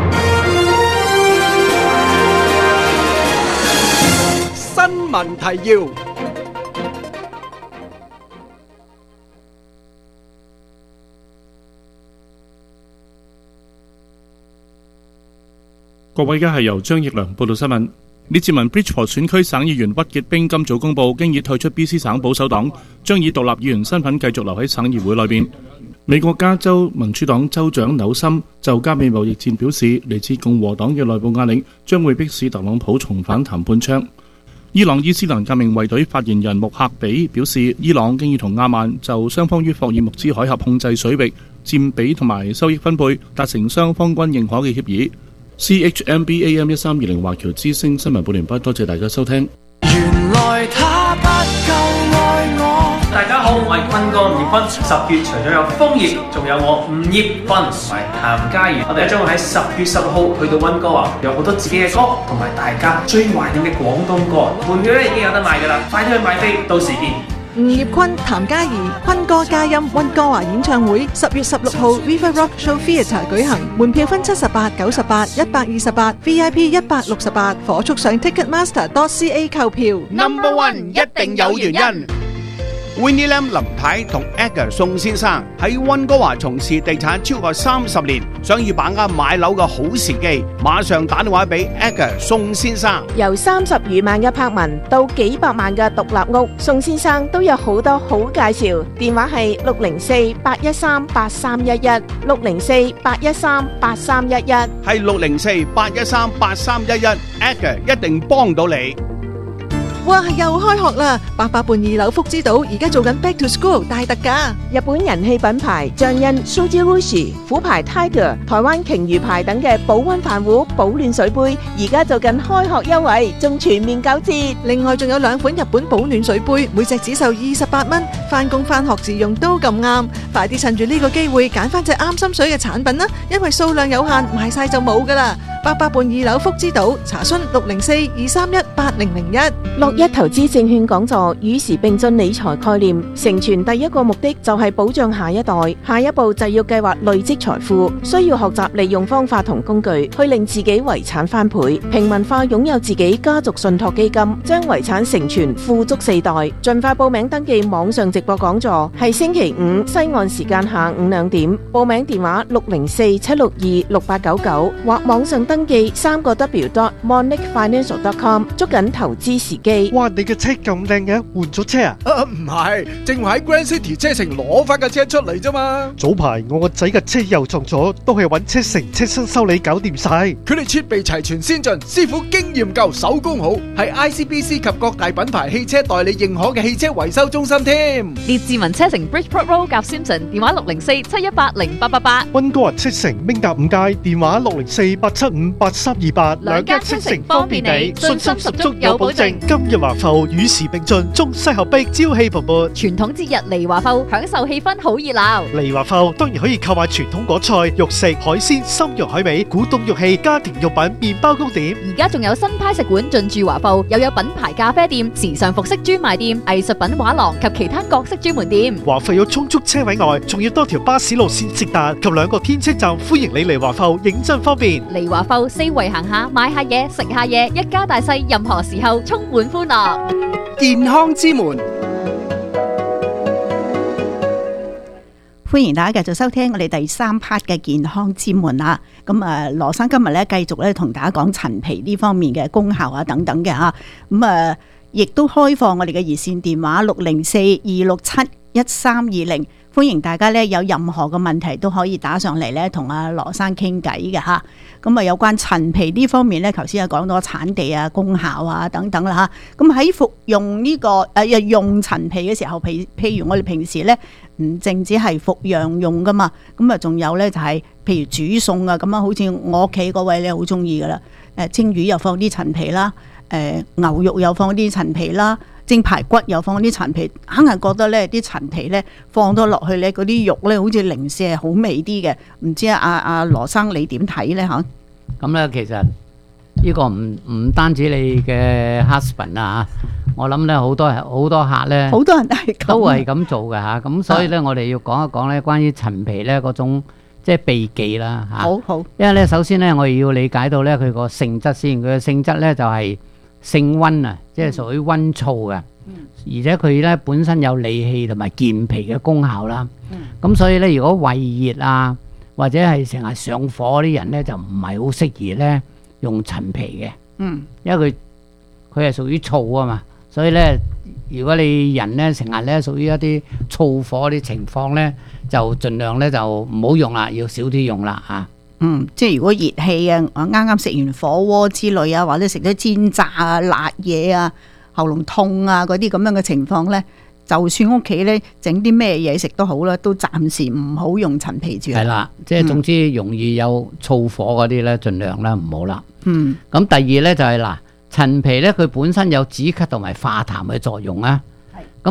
新聞提要。 各位，而家係由張奕良報道新聞。列治文 Bridgeport 選區省議員屈傑冰今早公佈，經已退出 B C 省保守黨，將以獨立議員身份繼續留喺省議會內邊。美國加州民主黨州長紐森就加美貿易戰表示，嚟自共和黨嘅內部壓力將會迫使特朗普重返談判窗。伊朗伊斯蘭革命衛隊發言人穆克比表示，伊朗經已同阿曼就雙方於霍爾木茲海峽控制水域佔比同埋收益分配達成雙方均認可嘅協議。C H M B A M 一三二零華僑之聲新聞報完畢，多謝大家收聽。 原來他不夠愛我。大家好。 好，我係坤哥吳業坤。十月除咗有楓葉，仲有我吳業坤同埋譚嘉儀，我哋將會喺十月十六號去到溫哥華，有好多自己嘅歌同埋大家最懷念嘅廣東歌，門票咧已經有得賣㗎啦，快啲去買飛，到時見。 吳業坤、譚嘉儀、坤哥嘉音溫哥華演唱會十月十六號 River Rock Show Theatre 舉行，門票分七十八、九十八、一百二十八 ，V I P 一百六十八，火速上 Ticketmaster dot C A 購票。 Number One 一定有原因。Winnie Lam 林太同 Edgar 宋先生喺溫哥華從事地產超過三十年，想要把握買樓嘅好時機，馬上打電話俾 Edgar 宋先生。 由三十餘萬嘅柏文到幾百萬嘅獨立屋，宋先生都有好多好介紹。電話係六零四八一三八三一一，六零四八一三八三一一， 係六零四八一三八三一一 ，Edgar 一定幫到你。 哇！又開學啦！八佰伴二樓福之島而家做緊 Back to School 大特價， 日本人氣品牌象印、Suji Rushi、虎牌 Tiger、台灣鯨魚牌等嘅保溫飯壺、保暖水杯，而家做緊開學優惠，仲全面九折。 另外仲有兩款日本保暖水杯，每隻只售二十八蚊，返工返學自用都咁啱。快啲趁住呢個機會揀翻隻啱心水嘅產品啦，因為數量有限，賣晒就冇噶啦。八佰伴二樓福之島，查詢六零四二三一八零零一。 樂一投資證券講座與時並進理財概念，成全第一個目的就係保障下一代，下一步就要計劃累積財富，需要學習利用方法同工具去令自己遺產翻倍，平民化擁有自己家族信託基金，將遺產成全富足四代。盡快報名登記網上直播講座，係星期五西岸時間下午兩點，報名電話六零四七六二六八九九或網上登記三個 W dot monic financial dot com， 捉緊投資時機。 哇！你嘅車咁靚嘅，換咗車啊？ 啊，唔係，正話喺 Grand City 車城攞翻架車出嚟啫嘛。 早排我個仔嘅車又撞咗，都係揾車城車身修理搞掂晒。 佢哋設備齊全先進，師傅經驗夠，手工好，係 I C B C 及各大品牌汽車代理認可嘅汽車維修中心添。 列治文車城 Bridgeport Road 夾 Simpson， 電話六零四七一八零八八八。 溫哥華車城明達五街，電話六零四八七五八三二八。 兩間車城方便你，信心十足有保證。 今日華埠與時並進，中西合璧，朝氣蓬勃。 傳統節日嚟華埠，享受氣氛好熱鬧。 嚟華埠當然可以購買傳統果菜、肉食、海鮮、參肉海味、古董玉器、家庭用品、麵包糕點。 而家仲有新派食館進駐華埠，又有品牌咖啡店、時尚服飾專賣店、藝術品畫廊及其他各式專門店。 華埠有充足車位外，仲要多條巴士路線直達及兩個天車站，歡迎你嚟華埠，認真方便。 嚟華埠四圍行下，買下嘢，食下嘢，一家大細任何時候充滿歡樂。 健康之門， 歡迎大家繼續收聽我哋第三 part 嘅健康之門啦。咁啊，羅生今日咧繼續咧同大家講陳皮呢方面嘅功效啊等等嘅吓。咁啊，亦都開放我哋嘅熱線電話六零四二六七一三二零。歡迎大家咧有任何嘅問題都可以打上嚟咧，同阿羅生傾偈嘅吓。咁啊，有關陳皮呢方面咧，頭先有講到產地啊、功效啊等等啦吓。咁喺服用呢、這個誒、呃、用陳皮嘅時候，譬譬如我哋平時咧唔淨止係服藥用噶嘛，咁啊仲有咧就係、是、譬如煮餸啊咁樣，好似我屋企嗰位咧好中意噶啦。誒蒸魚又放啲陳皮啦，誒、呃、牛肉又放啲陳皮啦。蒸排骨又放啲陳皮，硬係覺得咧啲陳皮咧放咗落去咧，嗰啲肉咧好似零舍係好味啲嘅。唔知啊，阿阿羅生你點睇咧嚇？ 咁咧其實呢個唔唔單止你嘅 husband 啊，我諗咧好多好多客咧， 好多人都係都係咁做嘅嚇。咁所以咧，我哋要講一講咧關於陳皮咧嗰種即係秘技啦嚇。 好好， 因為咧首先咧，我哋要理解到咧佢個性質先，佢嘅性質咧就係、是。性溫啊，即係屬於溫燥嘅，嗯、而且佢咧本身有理氣同埋健脾嘅功效啦。咁、嗯、所以咧，如果胃熱啊，或者係成日上火啲人咧，就唔係好適宜咧用陳皮嘅。嗯，因為佢佢係屬於燥啊嘛，所以咧，如果你人咧成日咧屬於一啲燥火啲情況咧，就盡量咧就唔好用啦，要少啲用啦嚇。 嗯，即係如果熱氣啊，啱啱食完火鍋之類啊，或者食咗煎炸啊、辣嘢啊、喉嚨痛啊嗰啲咁樣嘅情況咧，就算屋企咧整啲咩嘢食都好啦，都暫時唔好用陳皮住。 係啦，即係總之容易有燥火嗰啲咧，盡量咧唔好啦。 嗯。咁第二咧就係、是、嗱，陳皮咧佢本身有止咳同埋化痰嘅作用啊。係。咁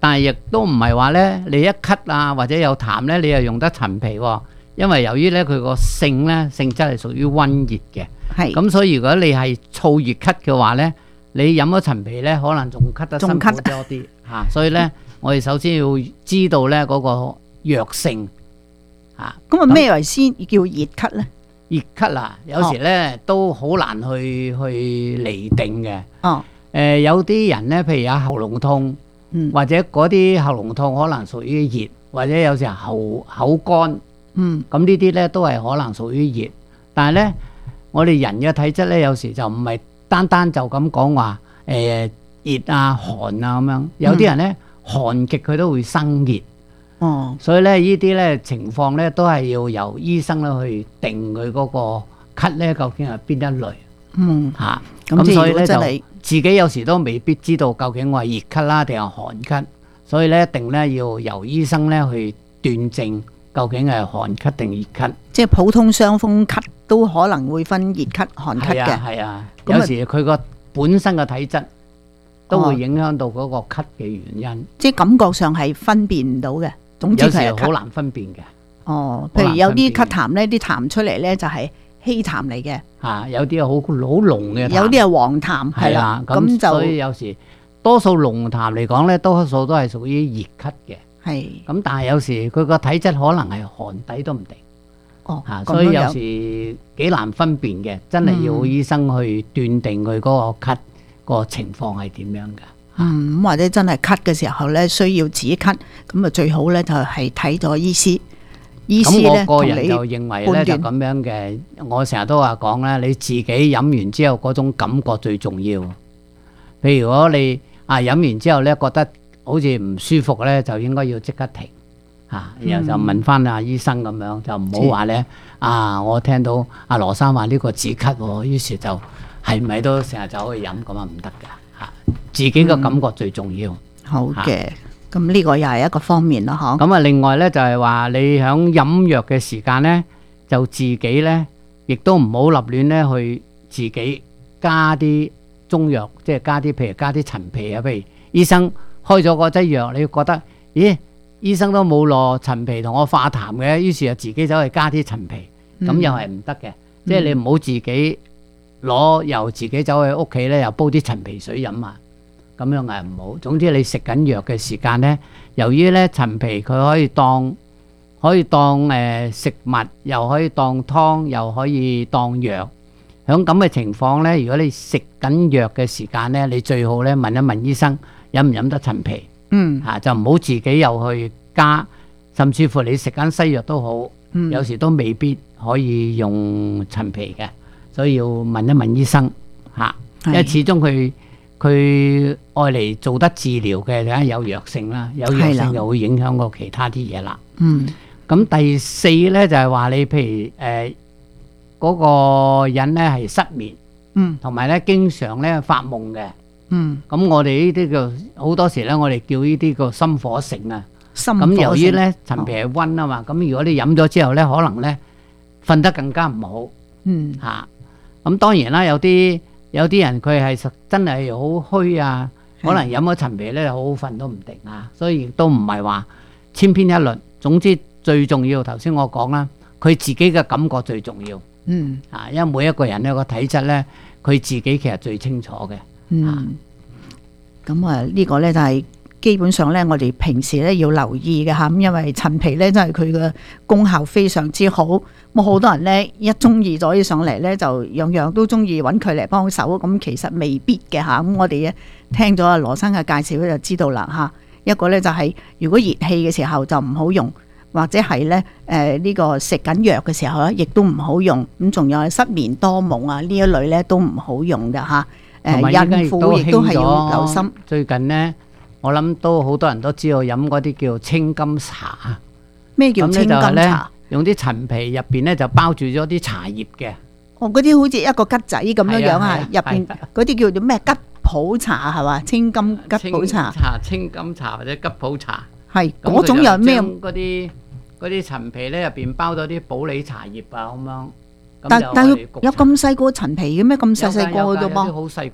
但係亦都唔係話咧，你一咳啊或者有痰咧，你又用得陳皮喎。因為由於咧佢個性咧性質係屬於溫熱嘅， 係咁所以如果你係燥熱咳嘅話咧，你飲咗陳皮咧，可能仲咳得辛苦多啲嚇。所以咧，我哋首先要知道咧嗰個藥性嚇。 咁啊咩為先叫熱咳咧？ 熱咳啊，有時咧、哦、都好難去去釐定嘅。 哦， 誒、呃、有啲人咧，譬如有喉嚨痛， 嗯、 或者嗰啲喉嚨痛可能屬於熱，或者有時候喉口乾。 嗯， 咁呢啲咧都係可能屬於熱，但係咧我哋人嘅體質咧有時就唔係單單就咁講話誒熱啊寒啊咁樣，有啲人咧、嗯、寒極佢都會生熱， 哦， 所以咧呢啲咧情況咧都係要由醫生咧去定佢嗰個咳咧究竟係邊一類， 嗯嚇， 咁、 咁所以咧就係自己有時都未必知道究竟我係熱咳啦定係寒咳，所以咧一定咧要由醫生咧去斷症。究竟係寒咳定熱咳？ 即係普通傷風咳都可能會分熱咳、寒咳嘅。 係啊，有時佢個本身嘅體質都會影響到嗰個咳嘅原因。 哦、即係感覺上係分辨唔到嘅。總之係有時好難分辨嘅。 哦，譬如有啲咳痰咧，啲痰出嚟咧就係稀痰嚟嘅。 嚇，有啲係好好濃嘅。 有啲係黃痰，係啦。咁就所以有時多數濃痰嚟講咧，多數都係屬於熱咳嘅。 係， 咁但係有時佢個體質可能係寒底都唔定， 哦， 嚇，所以有時幾難分辨嘅，真係要醫生去斷定佢嗰個咳個情況係點樣㗎。 嗯，咁或者真係咳嘅時候咧，需要止咳，咁啊最好咧就係睇咗醫師，醫師咧咁我個人就認為咧就咁樣嘅，我成日都話講咧，你自己飲完之後嗰種感覺最重要。譬如如果你啊飲完之後咧覺得好似唔舒服咧，就應該要即刻停嚇、啊，然後就問翻阿醫生咁樣，就唔好話咧啊！我聽到阿羅生話呢個止咳喎，於是就係咪都成日走去飲咁啊？唔得㗎嚇，自己嘅感覺最重要。 嗯、好嘅，咁呢個又係一個方面咯，嗬。 咁啊，另外咧就係話你響飲藥嘅時間咧，就自己咧亦都唔好立亂咧去自己加啲中藥，即係加啲譬如加啲陳皮啊，譬如醫生開咗嗰劑藥，你覺得咦？醫生都冇落陳皮同我化痰嘅，於是就自己走去加啲陳皮，咁、嗯、又係唔得嘅。嗯、即係你唔好自己攞，又自己走去屋企咧，又煲啲陳皮水飲啊，咁樣係唔好。總之你食緊藥嘅時間咧，由於咧陳皮佢可以當可以當誒、呃、食物，又可以當湯，又可以當藥。響咁嘅情況咧，如果你食緊藥嘅時間咧，你最好咧問一問醫生。飲唔飲得陳皮？ 嗯， 嚇、啊、就唔好自己又去加，甚至乎你食緊西藥都好， 嗯、 有時都未必可以用陳皮嘅，所以要問一問醫生嚇、啊，因為始終佢佢愛嚟做得治療嘅，梗係有藥性啦，有藥性就會影響過其他啲嘢啦。 嗯， 咁第四咧就係、是、話你譬如誒嗰、呃那個人咧係失眠， 嗯， 同埋咧經常咧發夢嘅。 嗯， 咁我哋呢啲叫好多時咧，我哋叫呢啲個心火盛啊。 心火盛。 咁由於咧陳皮係溫啊嘛，咁、哦、如果你飲咗之後咧，可能咧瞓得更加唔好。 嗯。 嚇、啊，咁當然啦，有啲有啲人佢係實真係好虛啊，可能飲咗陳皮咧好好瞓都唔定啊，所以亦都唔係話千篇一律。總之最重要，頭先我講啦，佢自己嘅感覺最重要。 嗯。 啊，因為每一個人咧個體質咧，佢自己其實最清楚嘅。 嗯，咁啊呢個咧就係基本上咧，我哋平時咧要留意嘅吓，咁因為陳皮咧真係佢嘅功效非常之好，咁好多人咧一中意咗上嚟咧，就樣樣都中意揾佢嚟幫手，咁其實未必嘅吓，咁我哋咧聽咗阿羅生嘅介紹咧就知道啦吓，一個咧就係如果熱氣嘅時候就唔好用，或者係咧誒呢個食緊藥嘅時候咧，亦都唔好用，咁仲有失眠多夢啊呢一類咧都唔好用嘅吓。誒，孕婦亦都係要留心。 最近呢，我諗都好多人都知道飲嗰啲叫青金茶。 咩叫青金茶？ 用啲陳皮入邊咧就包住咗啲茶葉嘅。 哦，嗰啲好似一個桔仔咁樣樣啊，入邊嗰啲叫做咩桔普茶係嘛？青金桔普茶。 茶青金茶或者桔普茶。 係嗰種又咩？ 嗰啲嗰啲陳皮咧入邊包咗啲普洱茶葉啊咁樣。 但但有咁細個陳皮嘅咩？咁細細個嘅啫噃， 好細個嘅。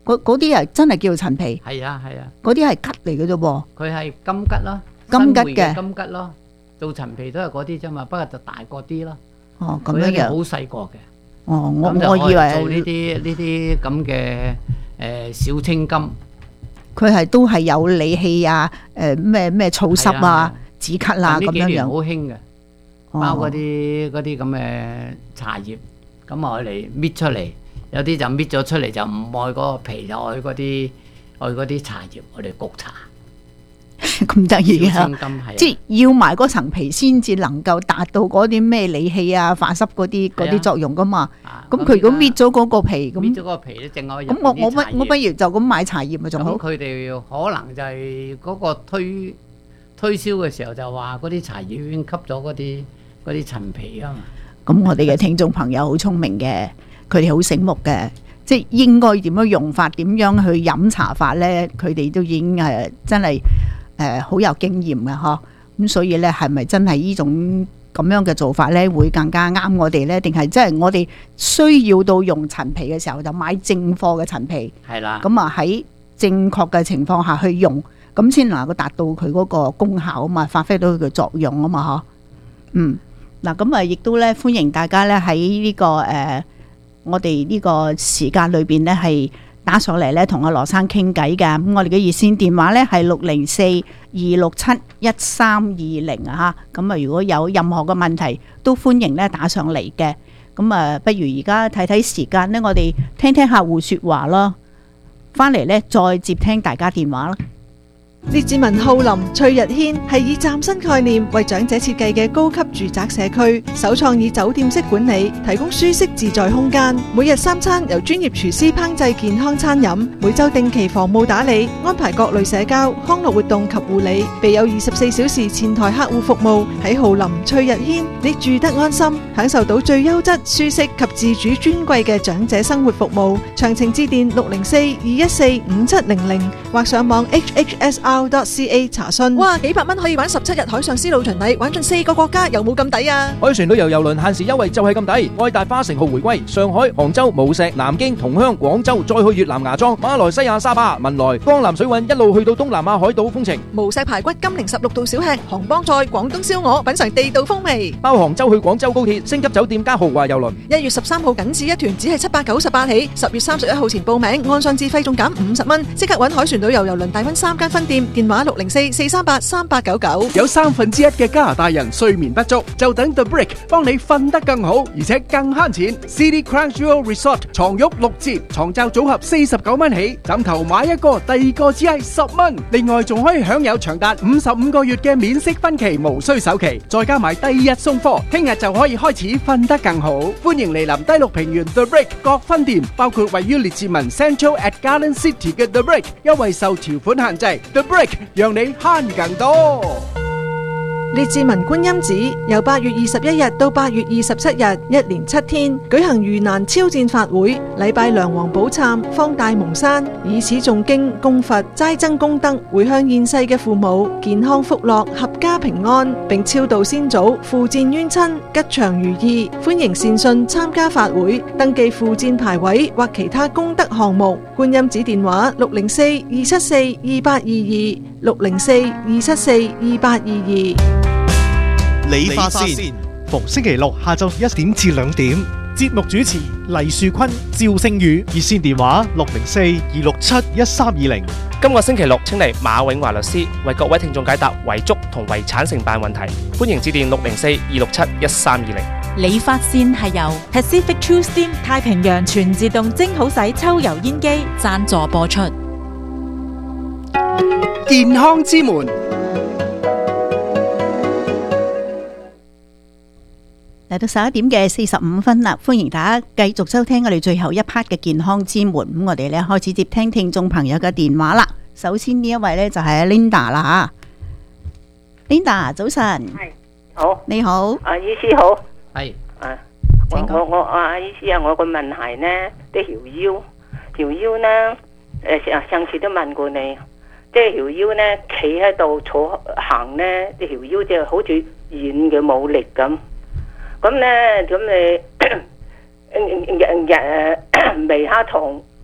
嗰嗰啲係真係叫陳皮。 係啊係啊， 嗰啲係桔嚟嘅啫噃。 佢係金桔咯， 金桔嘅新會金桔咯，做陳皮都係嗰啲啫嘛，不過就大個啲咯。 哦，咁樣樣。 好細個嘅。 哦，我咁就我以為做呢啲呢啲咁嘅誒小青柑。 佢係都係有理氣啊，誒咩咩燥濕啊、止咳啊咁樣樣。 呢幾年好興嘅， 哦包嗰啲嗰啲咁嘅茶葉，咁我嚟搣出嚟，有啲就搣咗出嚟就唔愛嗰個皮，就愛嗰啲愛嗰啲茶葉，我哋焗茶。 咁得意啊！ 小青柑係即係要埋嗰層皮先至能夠達到嗰啲咩理氣啊、化濕嗰啲嗰啲作用噶嘛。咁佢如果搣咗嗰個皮，咁搣咗嗰個皮咧，淨可以入咁我我不啲茶葉我不如就咁買茶葉咪仲好。 咁佢哋可能就係嗰個推推銷嘅時候就話嗰啲茶葉已經吸咗嗰啲嗰啲陳皮啊嘛。 咁我哋嘅聽眾朋友好聰明嘅，佢哋好醒目嘅，即係應該點樣用法，點樣去飲茶法咧，佢哋都已經誒真係誒好有經驗嘅嗬。咁所以咧，係咪真係呢種咁樣嘅做法咧，會更加啱我哋咧？定係即係我哋需要到用陳皮嘅時候，就買正貨嘅陳皮。 係啦。 咁啊喺正確嘅情況下去用，咁先能夠達到佢嗰個功效啊嘛，發揮到佢嘅作用啊嘛，嗬。嗯，嗱，咁啊，亦都咧歡迎大家咧喺呢個誒、呃，我哋呢個時間裏邊咧係打上嚟咧同阿羅生傾偈嘅。咁我哋嘅熱線電話咧係六零四二六七一三二零啊嚇。咁啊，如果有任何嘅問題，都歡迎咧打上嚟嘅。咁啊，不如而家睇睇時間咧，我哋聽聽客戶説話咯。翻嚟咧再接聽大家電話啦。 列治文浩林翠日軒係以嶄新概念為長者設計嘅高級住宅社區，首創以酒店式管理，提供舒適自在空間。每日三餐由專業廚師烹製健康餐飲，每週定期房務打理，安排各類社交、康樂活動及護理，備有二十四小時前台客戶服務。喺浩林翠日軒，你住得安心，享受到最優質、舒適及自主尊貴嘅長者生活服務。詳情致電六零四二一四五七零零或上網 H H S R .ca 查詢。哇，幾百蚊可以玩十七日海上絲路巡禮，玩盡四個國家，有冇咁抵啊？ 海船旅遊郵輪限時優惠就係咁抵，愛大花城號回歸，上海、杭州、無錫、南京、同鄉、廣州，再去越南芽莊、馬來西亞沙巴、文萊、江南水韻，一路去到東南亞海島風情。 無錫排骨、金陵十六道小吃、杭幫菜、廣東燒鵝，品嘗地道風味。 包杭州去廣州高鐵，星級酒店加豪華郵輪。 一月十三號僅此一團，只係七百九十八起。十月三十一號前報名，按上自費仲減五十蚊，即刻揾海船旅遊郵輪大溫三間分店。電話六零四四三八三八九九。 有三分之一嘅加拿大人睡眠不足，就等 The Brick 幫你瞓得更好，而且更慳錢。City Crown Jewel Resort 床褥六折，床罩組合四十九蚊起，枕頭買一個，第二個只係十蚊。另外仲可以享有長達五十五個月嘅免息分期，無需首期，再加埋第二日送貨，聽日就可以開始瞓得更好。歡迎嚟臨低綠平原 The Brick 各分店，包括位於列治文 Central at Garden City 嘅 The Brick， 優惠受條款限制。The Brick 讓你慳更多。 列治文觀音寺由八月二十一日到八月二十七日，一連七天舉行盂蘭超薦法會，禮拜梁皇寶懺，方大蒙山，以此誦經供佛，齋增功德，回向現世嘅父母健康福樂，合家平安，並超度先祖，附薦冤親，吉祥如意。歡迎善信參加法會，登記附薦牌位或其他功德項目。觀音寺電話六零四二七四二八二二六零四二七四二八二二。 理髮線，逢星期六下晝一點至兩點，節目主持黎樹坤、趙星宇，熱線電話六零四二六七一三二零。 今個星期六請嚟馬永華律師為各位聽眾解答遺囑同遺產承辦問題，歡迎致電六零四二六七一三二零。 理髮線係由 Pacific True Steam 太平洋全自動蒸好洗抽油煙機贊助播出。 健康之門。 嚟到十一點嘅四十五分啦，歡迎大家繼續收聽我哋最後一 part 嘅健康之門。咁我哋咧開始接聽聽眾朋友嘅電話啦。首先呢一位咧就係 Linda 啦吓 ，Linda 早晨， 係好， 你好， 啊醫師好， 係啊，我我我啊醫師啊，我個問題呢，啲條腰條腰呢，誒上上次都問過你，即係條腰呢，企喺度坐行呢，啲條腰即係好似軟嘅冇力咁。咁咧，咁你日日眉下痛，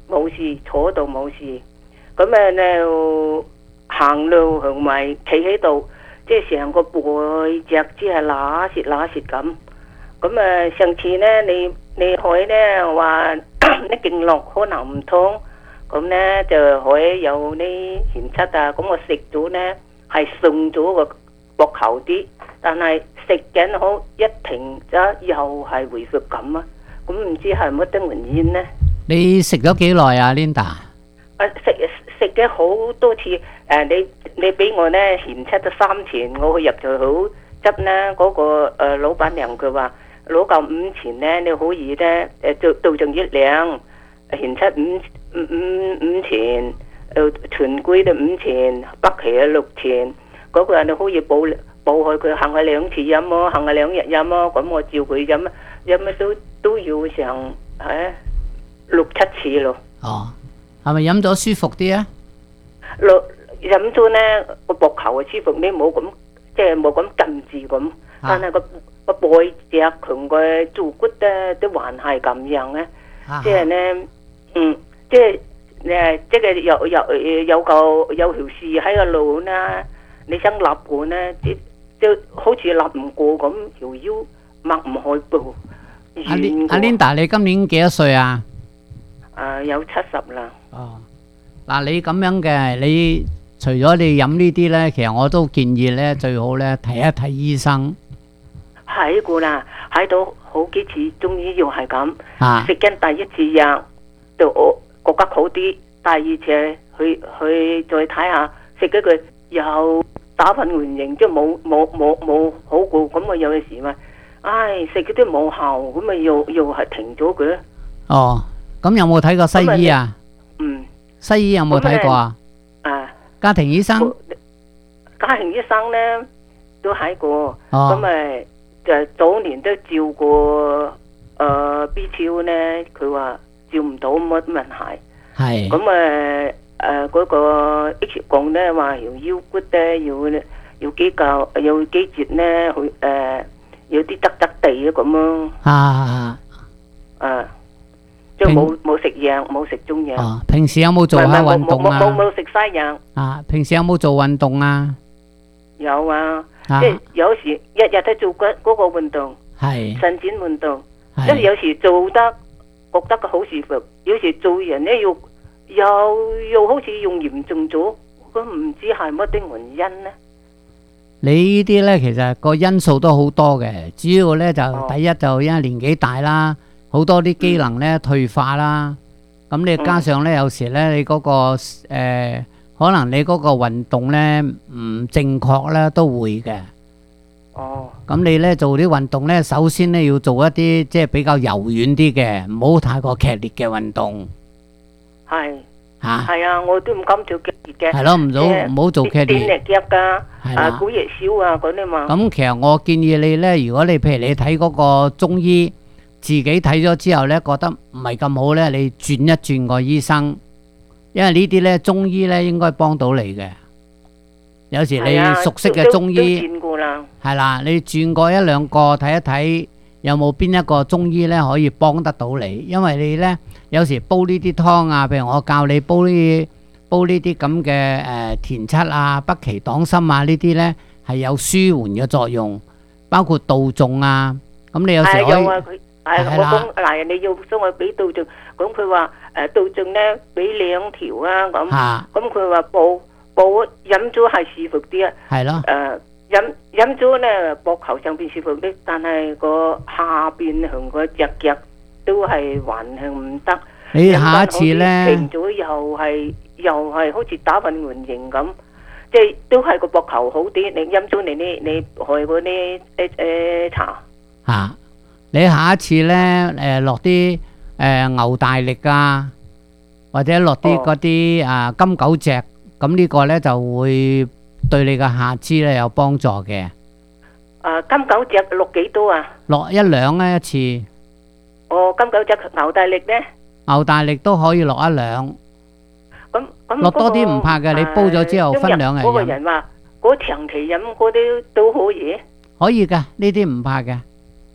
冇事，坐度冇事。咁誒咧行路同埋企喺度，即係成個背脊只係揦舌揦舌咁。咁誒上次咧，你你可以咧話啲經絡可能唔通，咁咧就可以有啲鹹濕啊。咁我食咗咧係順咗個膊頭啲，但係食緊好一停咗又係回復咁啊。咁唔知係乜得原因咧？ 你食咗幾耐啊 ，Linda？ 啊食食咗好多次，誒、呃、你你俾我咧嫌七咗三錢，我去入就好執咧。嗰、那個誒、呃、老闆娘佢話攞夠五錢咧，你可以咧誒到到盡一兩，嫌七五五五五錢，誒全歸都五錢，北芪啊六錢，嗰、那個人你可以補補去佢行下兩次飲咯，行下兩日飲咯，咁我照佢飲，飲都都要成誒六七次咯。 哦。係咪飲咗舒服啲啊？ 落飲咗咧個膊頭啊舒服，你冇咁即係冇咁撳住咁，但係個個背脊同個坐骨咧都還係咁樣咧，即係咧，嗯，即係誒，即係有有有個有條線喺個腦啦，你想立過咧，即即好似立唔過咁，條腰擘唔開步。 阿 Lin 阿 Linda，你今年幾多歲啊？ 誒，有七十啦。 哦，嗱，你咁樣嘅，你除咗你飲呢啲咧，其實我都建議咧，最好咧睇一睇醫生。 睇過啦，睇到好幾次中醫藥係咁， 啊食緊第一次藥就我覺得好啲，第二次去去再睇下，食咗佢又打返原形，即係冇冇冇冇好過，咁我有陣時咪，唉食嗰啲冇效，咁咪又又係停咗佢。 哦。咁有冇睇過西醫啊？ 嗯， 西醫有冇睇過啊？ 啊， 家庭醫生， 家庭醫生咧都睇過， 哦咁咪就早年都照過誒 B 超咧，佢話照唔到乜問題， 係咁誒誒嗰個 X 光咧話條腰骨咧要要幾嚿要幾節咧，佢誒有啲側側地啊咁咯， 啊啊。即係冇冇食藥，冇食中藥。 哦，平時有冇做下運動啊？ 冇冇食西藥。 啊，平時有冇做運動啊？ 有啊， 啊即係有時日日都做嗰嗰個運動， 係伸展運動。即係有時做得覺得好舒服，有時做人咧又又又好似用嚴重咗，咁唔知係乜啲原因咧？ 你呢啲咧，其實個因素都好多嘅，主要咧就第一就因為年紀大啦。好多啲機能咧退化啦，咁你加上咧有時咧你嗰個誒，可能你嗰個運動咧唔正確咧都會嘅。 哦。 咁你咧做啲運動咧，首先咧要做一啲即係比較柔軟啲嘅，唔好太過劇烈嘅運動。 係。 嚇。 係啊，我都唔敢做劇烈嘅。 係咯，唔好唔好做劇烈。 電力夾㗎， 係啦啊股熱少啊嗰啲嘛。 咁其實我建議你咧，如果你譬如你睇嗰個中醫。自己睇咗之後咧，覺得唔係咁好咧，你轉一轉個醫生，因為呢啲咧中醫咧應該幫到你嘅。有時你熟悉嘅中醫係啦，你轉過一兩個睇一睇，有冇邊一個中醫咧可以幫得到你？因為你咧有時煲呢啲湯啊，譬如我教你煲呢煲呢啲咁嘅誒田七啊、北芪黨參啊呢啲咧係有舒緩嘅作用，包括杜仲啊，咁你有時可以。 係我講嗱，你要將我俾杜仲，咁佢話誒杜仲咧俾兩條啊咁，咁佢話補補飲咗係舒服啲啊， 係咯， 誒飲飲咗咧膊頭上邊舒服啲，但係個下邊同個隻腳都係還係唔得。 你下一次咧停咗又係又係好似打份圓形咁，即係都係個膊頭好啲。你飲咗你啲你開嗰啲誒誒茶嚇。你下一次咧，誒落啲誒牛大力啊，或者落啲嗰啲啊金九隻，咁呢個咧就會對你嘅下肢咧有幫助嘅。 誒金九隻落幾多啊？ 落一兩咧一次。 哦，金九隻牛大力咧？ 牛大力都可以落一兩。 咁咁落多啲唔怕嘅，你煲咗之後分兩日飲。 嗰個人話嗰長期飲嗰啲都可以。 可以㗎，呢啲唔怕嘅。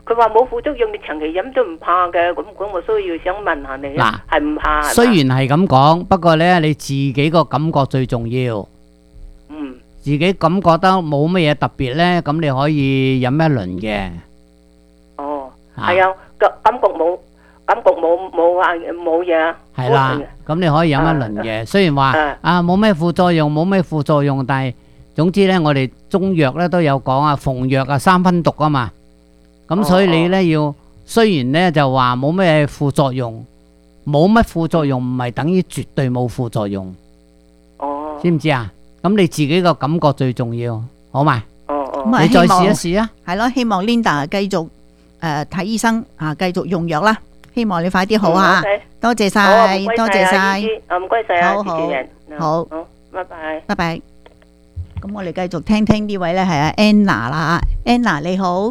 佢話冇副作用，你長期飲都唔怕嘅。咁咁，我需要想問下你， 嗱係唔怕？ 雖然係咁講，不過呢，你自己個感覺最重要。 嗯。 自己感覺得冇乜嘢特別呢，咁你可以飲一輪嘅。 哦，係啊，感感覺冇，感覺冇冇話冇嘢。 係啦，咁你可以飲一輪嘅。雖然話啊冇咩副作用，冇咩副作用，但係總之呢，我哋中藥呢都有講啊，逢藥啊三分毒啊嘛。咁所以你呢要，雖然呢就話冇咩副作用，冇乜副作用唔係等於絕對冇副作用。 哦。 知唔知啊？咁你自己個感覺最重要，好嘛？ 哦哦。 咁啊你再希望試一試啊！ 係咯，希望 Linda 繼續誒睇醫生啊，繼續用藥啦。希望你快啲好啊！多謝晒，多謝晒， 唔該晒啊， 好好主持人。 好， 好，拜拜。 拜拜。咁我哋繼續聽聽呢位咧係阿 Anna 啦，Anna 你好，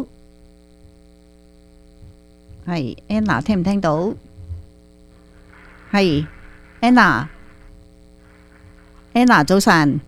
係 Anna 聽唔聽到？係 Anna，Anna 早晨。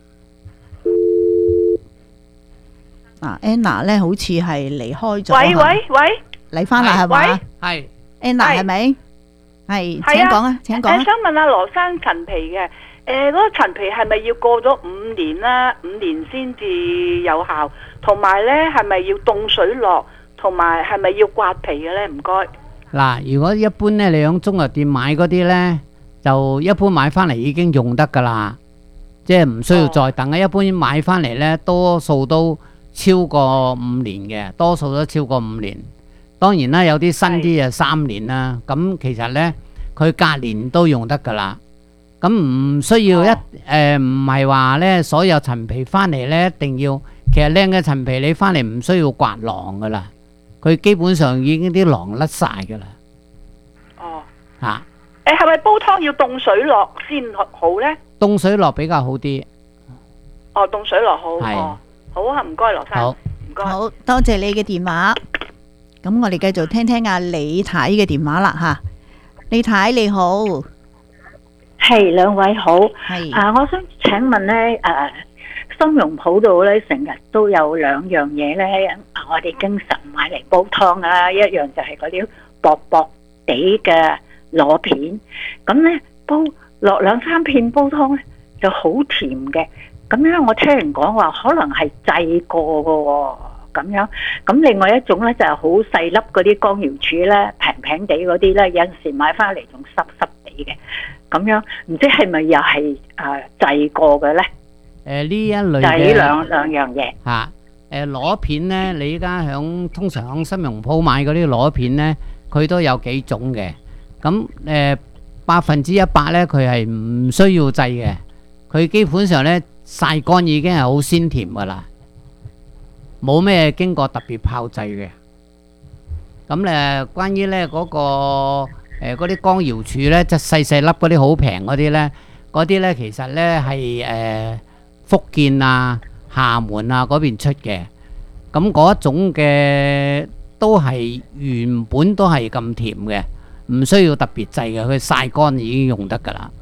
啊 Anna 咧好似係離開咗。 喂喂喂， 嚟翻啦係嘛？ 係 Anna 係咪？係，請講啊，請講啊。 誒，想問下羅生陳皮嘅，誒，嗰個陳皮係咪要過咗五年啦？五年先至有效，同埋咧係咪要凍水落，同埋係咪要刮皮嘅咧？唔該。 嗱，如果一般咧，你喺中藥店買嗰啲咧，就一般買翻嚟已經用得噶啦，即係唔需要再等啊。一般買翻嚟咧，多數都超過五年嘅，多數都超過五年。當然啦，有啲新啲就三年啦。咁其實呢，佢隔年都用得噶啦。咁唔需要一誒，唔係話呢所有陳皮翻嚟呢一定要，其實靚嘅陳皮你翻嚟唔需要刮囊噶啦，佢基本上已經啲囊甩晒噶啦。 哦。 嚇！ 誒係咪煲湯要凍水落先好呢？ 凍水落比較好啲。 哦，凍水落好。 係。 哦，好啊，唔該羅生。 好。 唔該。 好多謝你嘅電話。咁我哋繼續聽聽阿李太嘅電話啦吓，李太你好， 係兩位好， 係啊，我想請問咧，誒，參茸鋪度咧成日都有兩樣嘢咧，我哋經常買嚟煲湯啊，一樣就係嗰啲薄薄地嘅螺片，咁咧煲落兩三片煲湯咧就好甜嘅，咁樣我聽人講話可能係製過嘅喎。咁樣，咁另外一種咧就係好細粒嗰啲乾瑤柱咧，平平地嗰啲咧，有陣時買翻嚟仲濕濕地嘅，咁樣唔知係咪又係誒製過嘅咧？ 誒呢一類嘅就係呢兩兩樣嘢嚇。誒螺片咧，你依家響通常響參茸鋪買嗰啲螺片咧，佢都有幾種嘅。咁誒百分之一百咧，佢係唔需要製嘅，佢基本上咧曬乾已經係好鮮甜噶啦。冇咩經過特別炮製嘅，咁誒關於咧嗰個誒嗰啲乾瑤柱咧，即係細細粒嗰啲好平嗰啲咧，嗰啲咧其實咧係誒福建啊、廈門啊嗰邊出嘅，咁嗰一種嘅都係原本都係咁甜嘅，唔需要特別製嘅，佢曬乾已經用得㗎啦。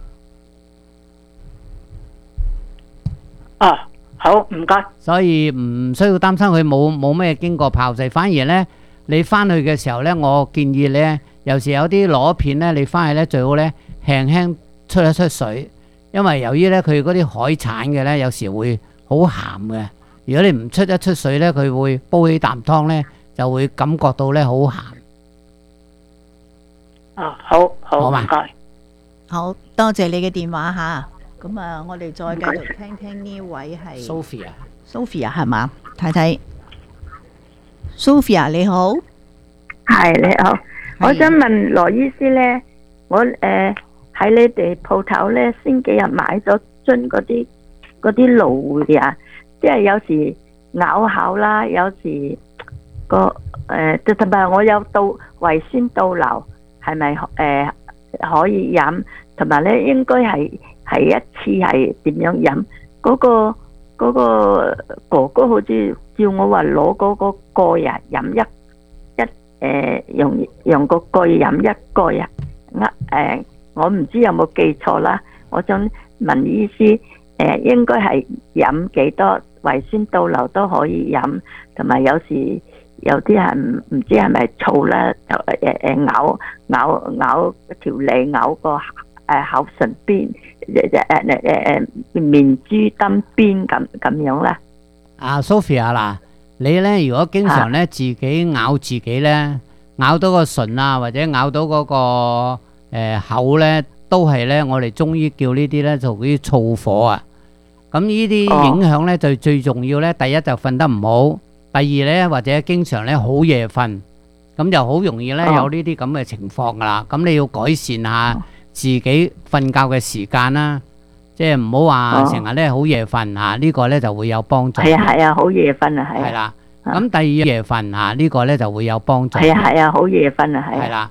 哦。好，唔該。 所以唔需要擔心佢冇冇咩經過炮製，反而呢，你翻去嘅時候呢，我建議呢，有時有啲螺片呢，你翻去呢最好呢輕輕出一出水，因為由於呢佢嗰啲海產嘅呢，有時會好鹹嘅。如果你唔出一出水呢，佢會煲起啖湯呢，就會感覺到呢好鹹。 哦，好好， 唔該， 好多謝你嘅電話吓。咁啊，我哋再繼續聽聽呢位係 Sophia，Sophia 係嘛？睇睇 Sophia 你好， 係你好，我想問羅醫師咧，我誒喺你哋鋪頭咧，先幾日買咗樽嗰啲嗰啲蘆薈啊，即係有時咬口啦，有時個誒同埋我有到胃酸倒流，係咪誒可以飲？同埋咧，應該係。係一次係點樣飲？嗰、嗰個嗰、嗰個哥哥好似叫我話攞嗰個蓋啊，飲一一誒、呃，用用個蓋飲一蓋啊。呃誒，我唔知有冇記錯啦。我想問醫師，誒、呃、應該係飲幾多胃酸倒流都可以飲，同埋有，有時有啲人唔知係咪燥啦，就誒誒咬咬咬條脷，咬個誒口唇邊，誒誒誒誒誒面珠燈邊咁咁樣啦。 阿 Sophia 嗱，你咧如果經常咧自己咬自己咧，咬到個唇啊，或者咬到嗰個誒口咧，都係咧我哋中醫叫呢啲咧就屬於燥火啊。咁呢啲影響咧就最重要咧，第一就瞓得唔好。第二咧，或者經常咧好夜瞓，咁就好容易咧有呢啲咁嘅情況噶啦。咁你要改善下自己瞓覺嘅時間啦，即係唔好話成日咧好夜瞓嚇，呢個咧就會有幫助。 係啊係啊，好夜瞓啊係。 係啦，咁第二夜瞓嚇呢個咧就會有幫助。 係啊係啊，好夜瞓啊係。 係啦，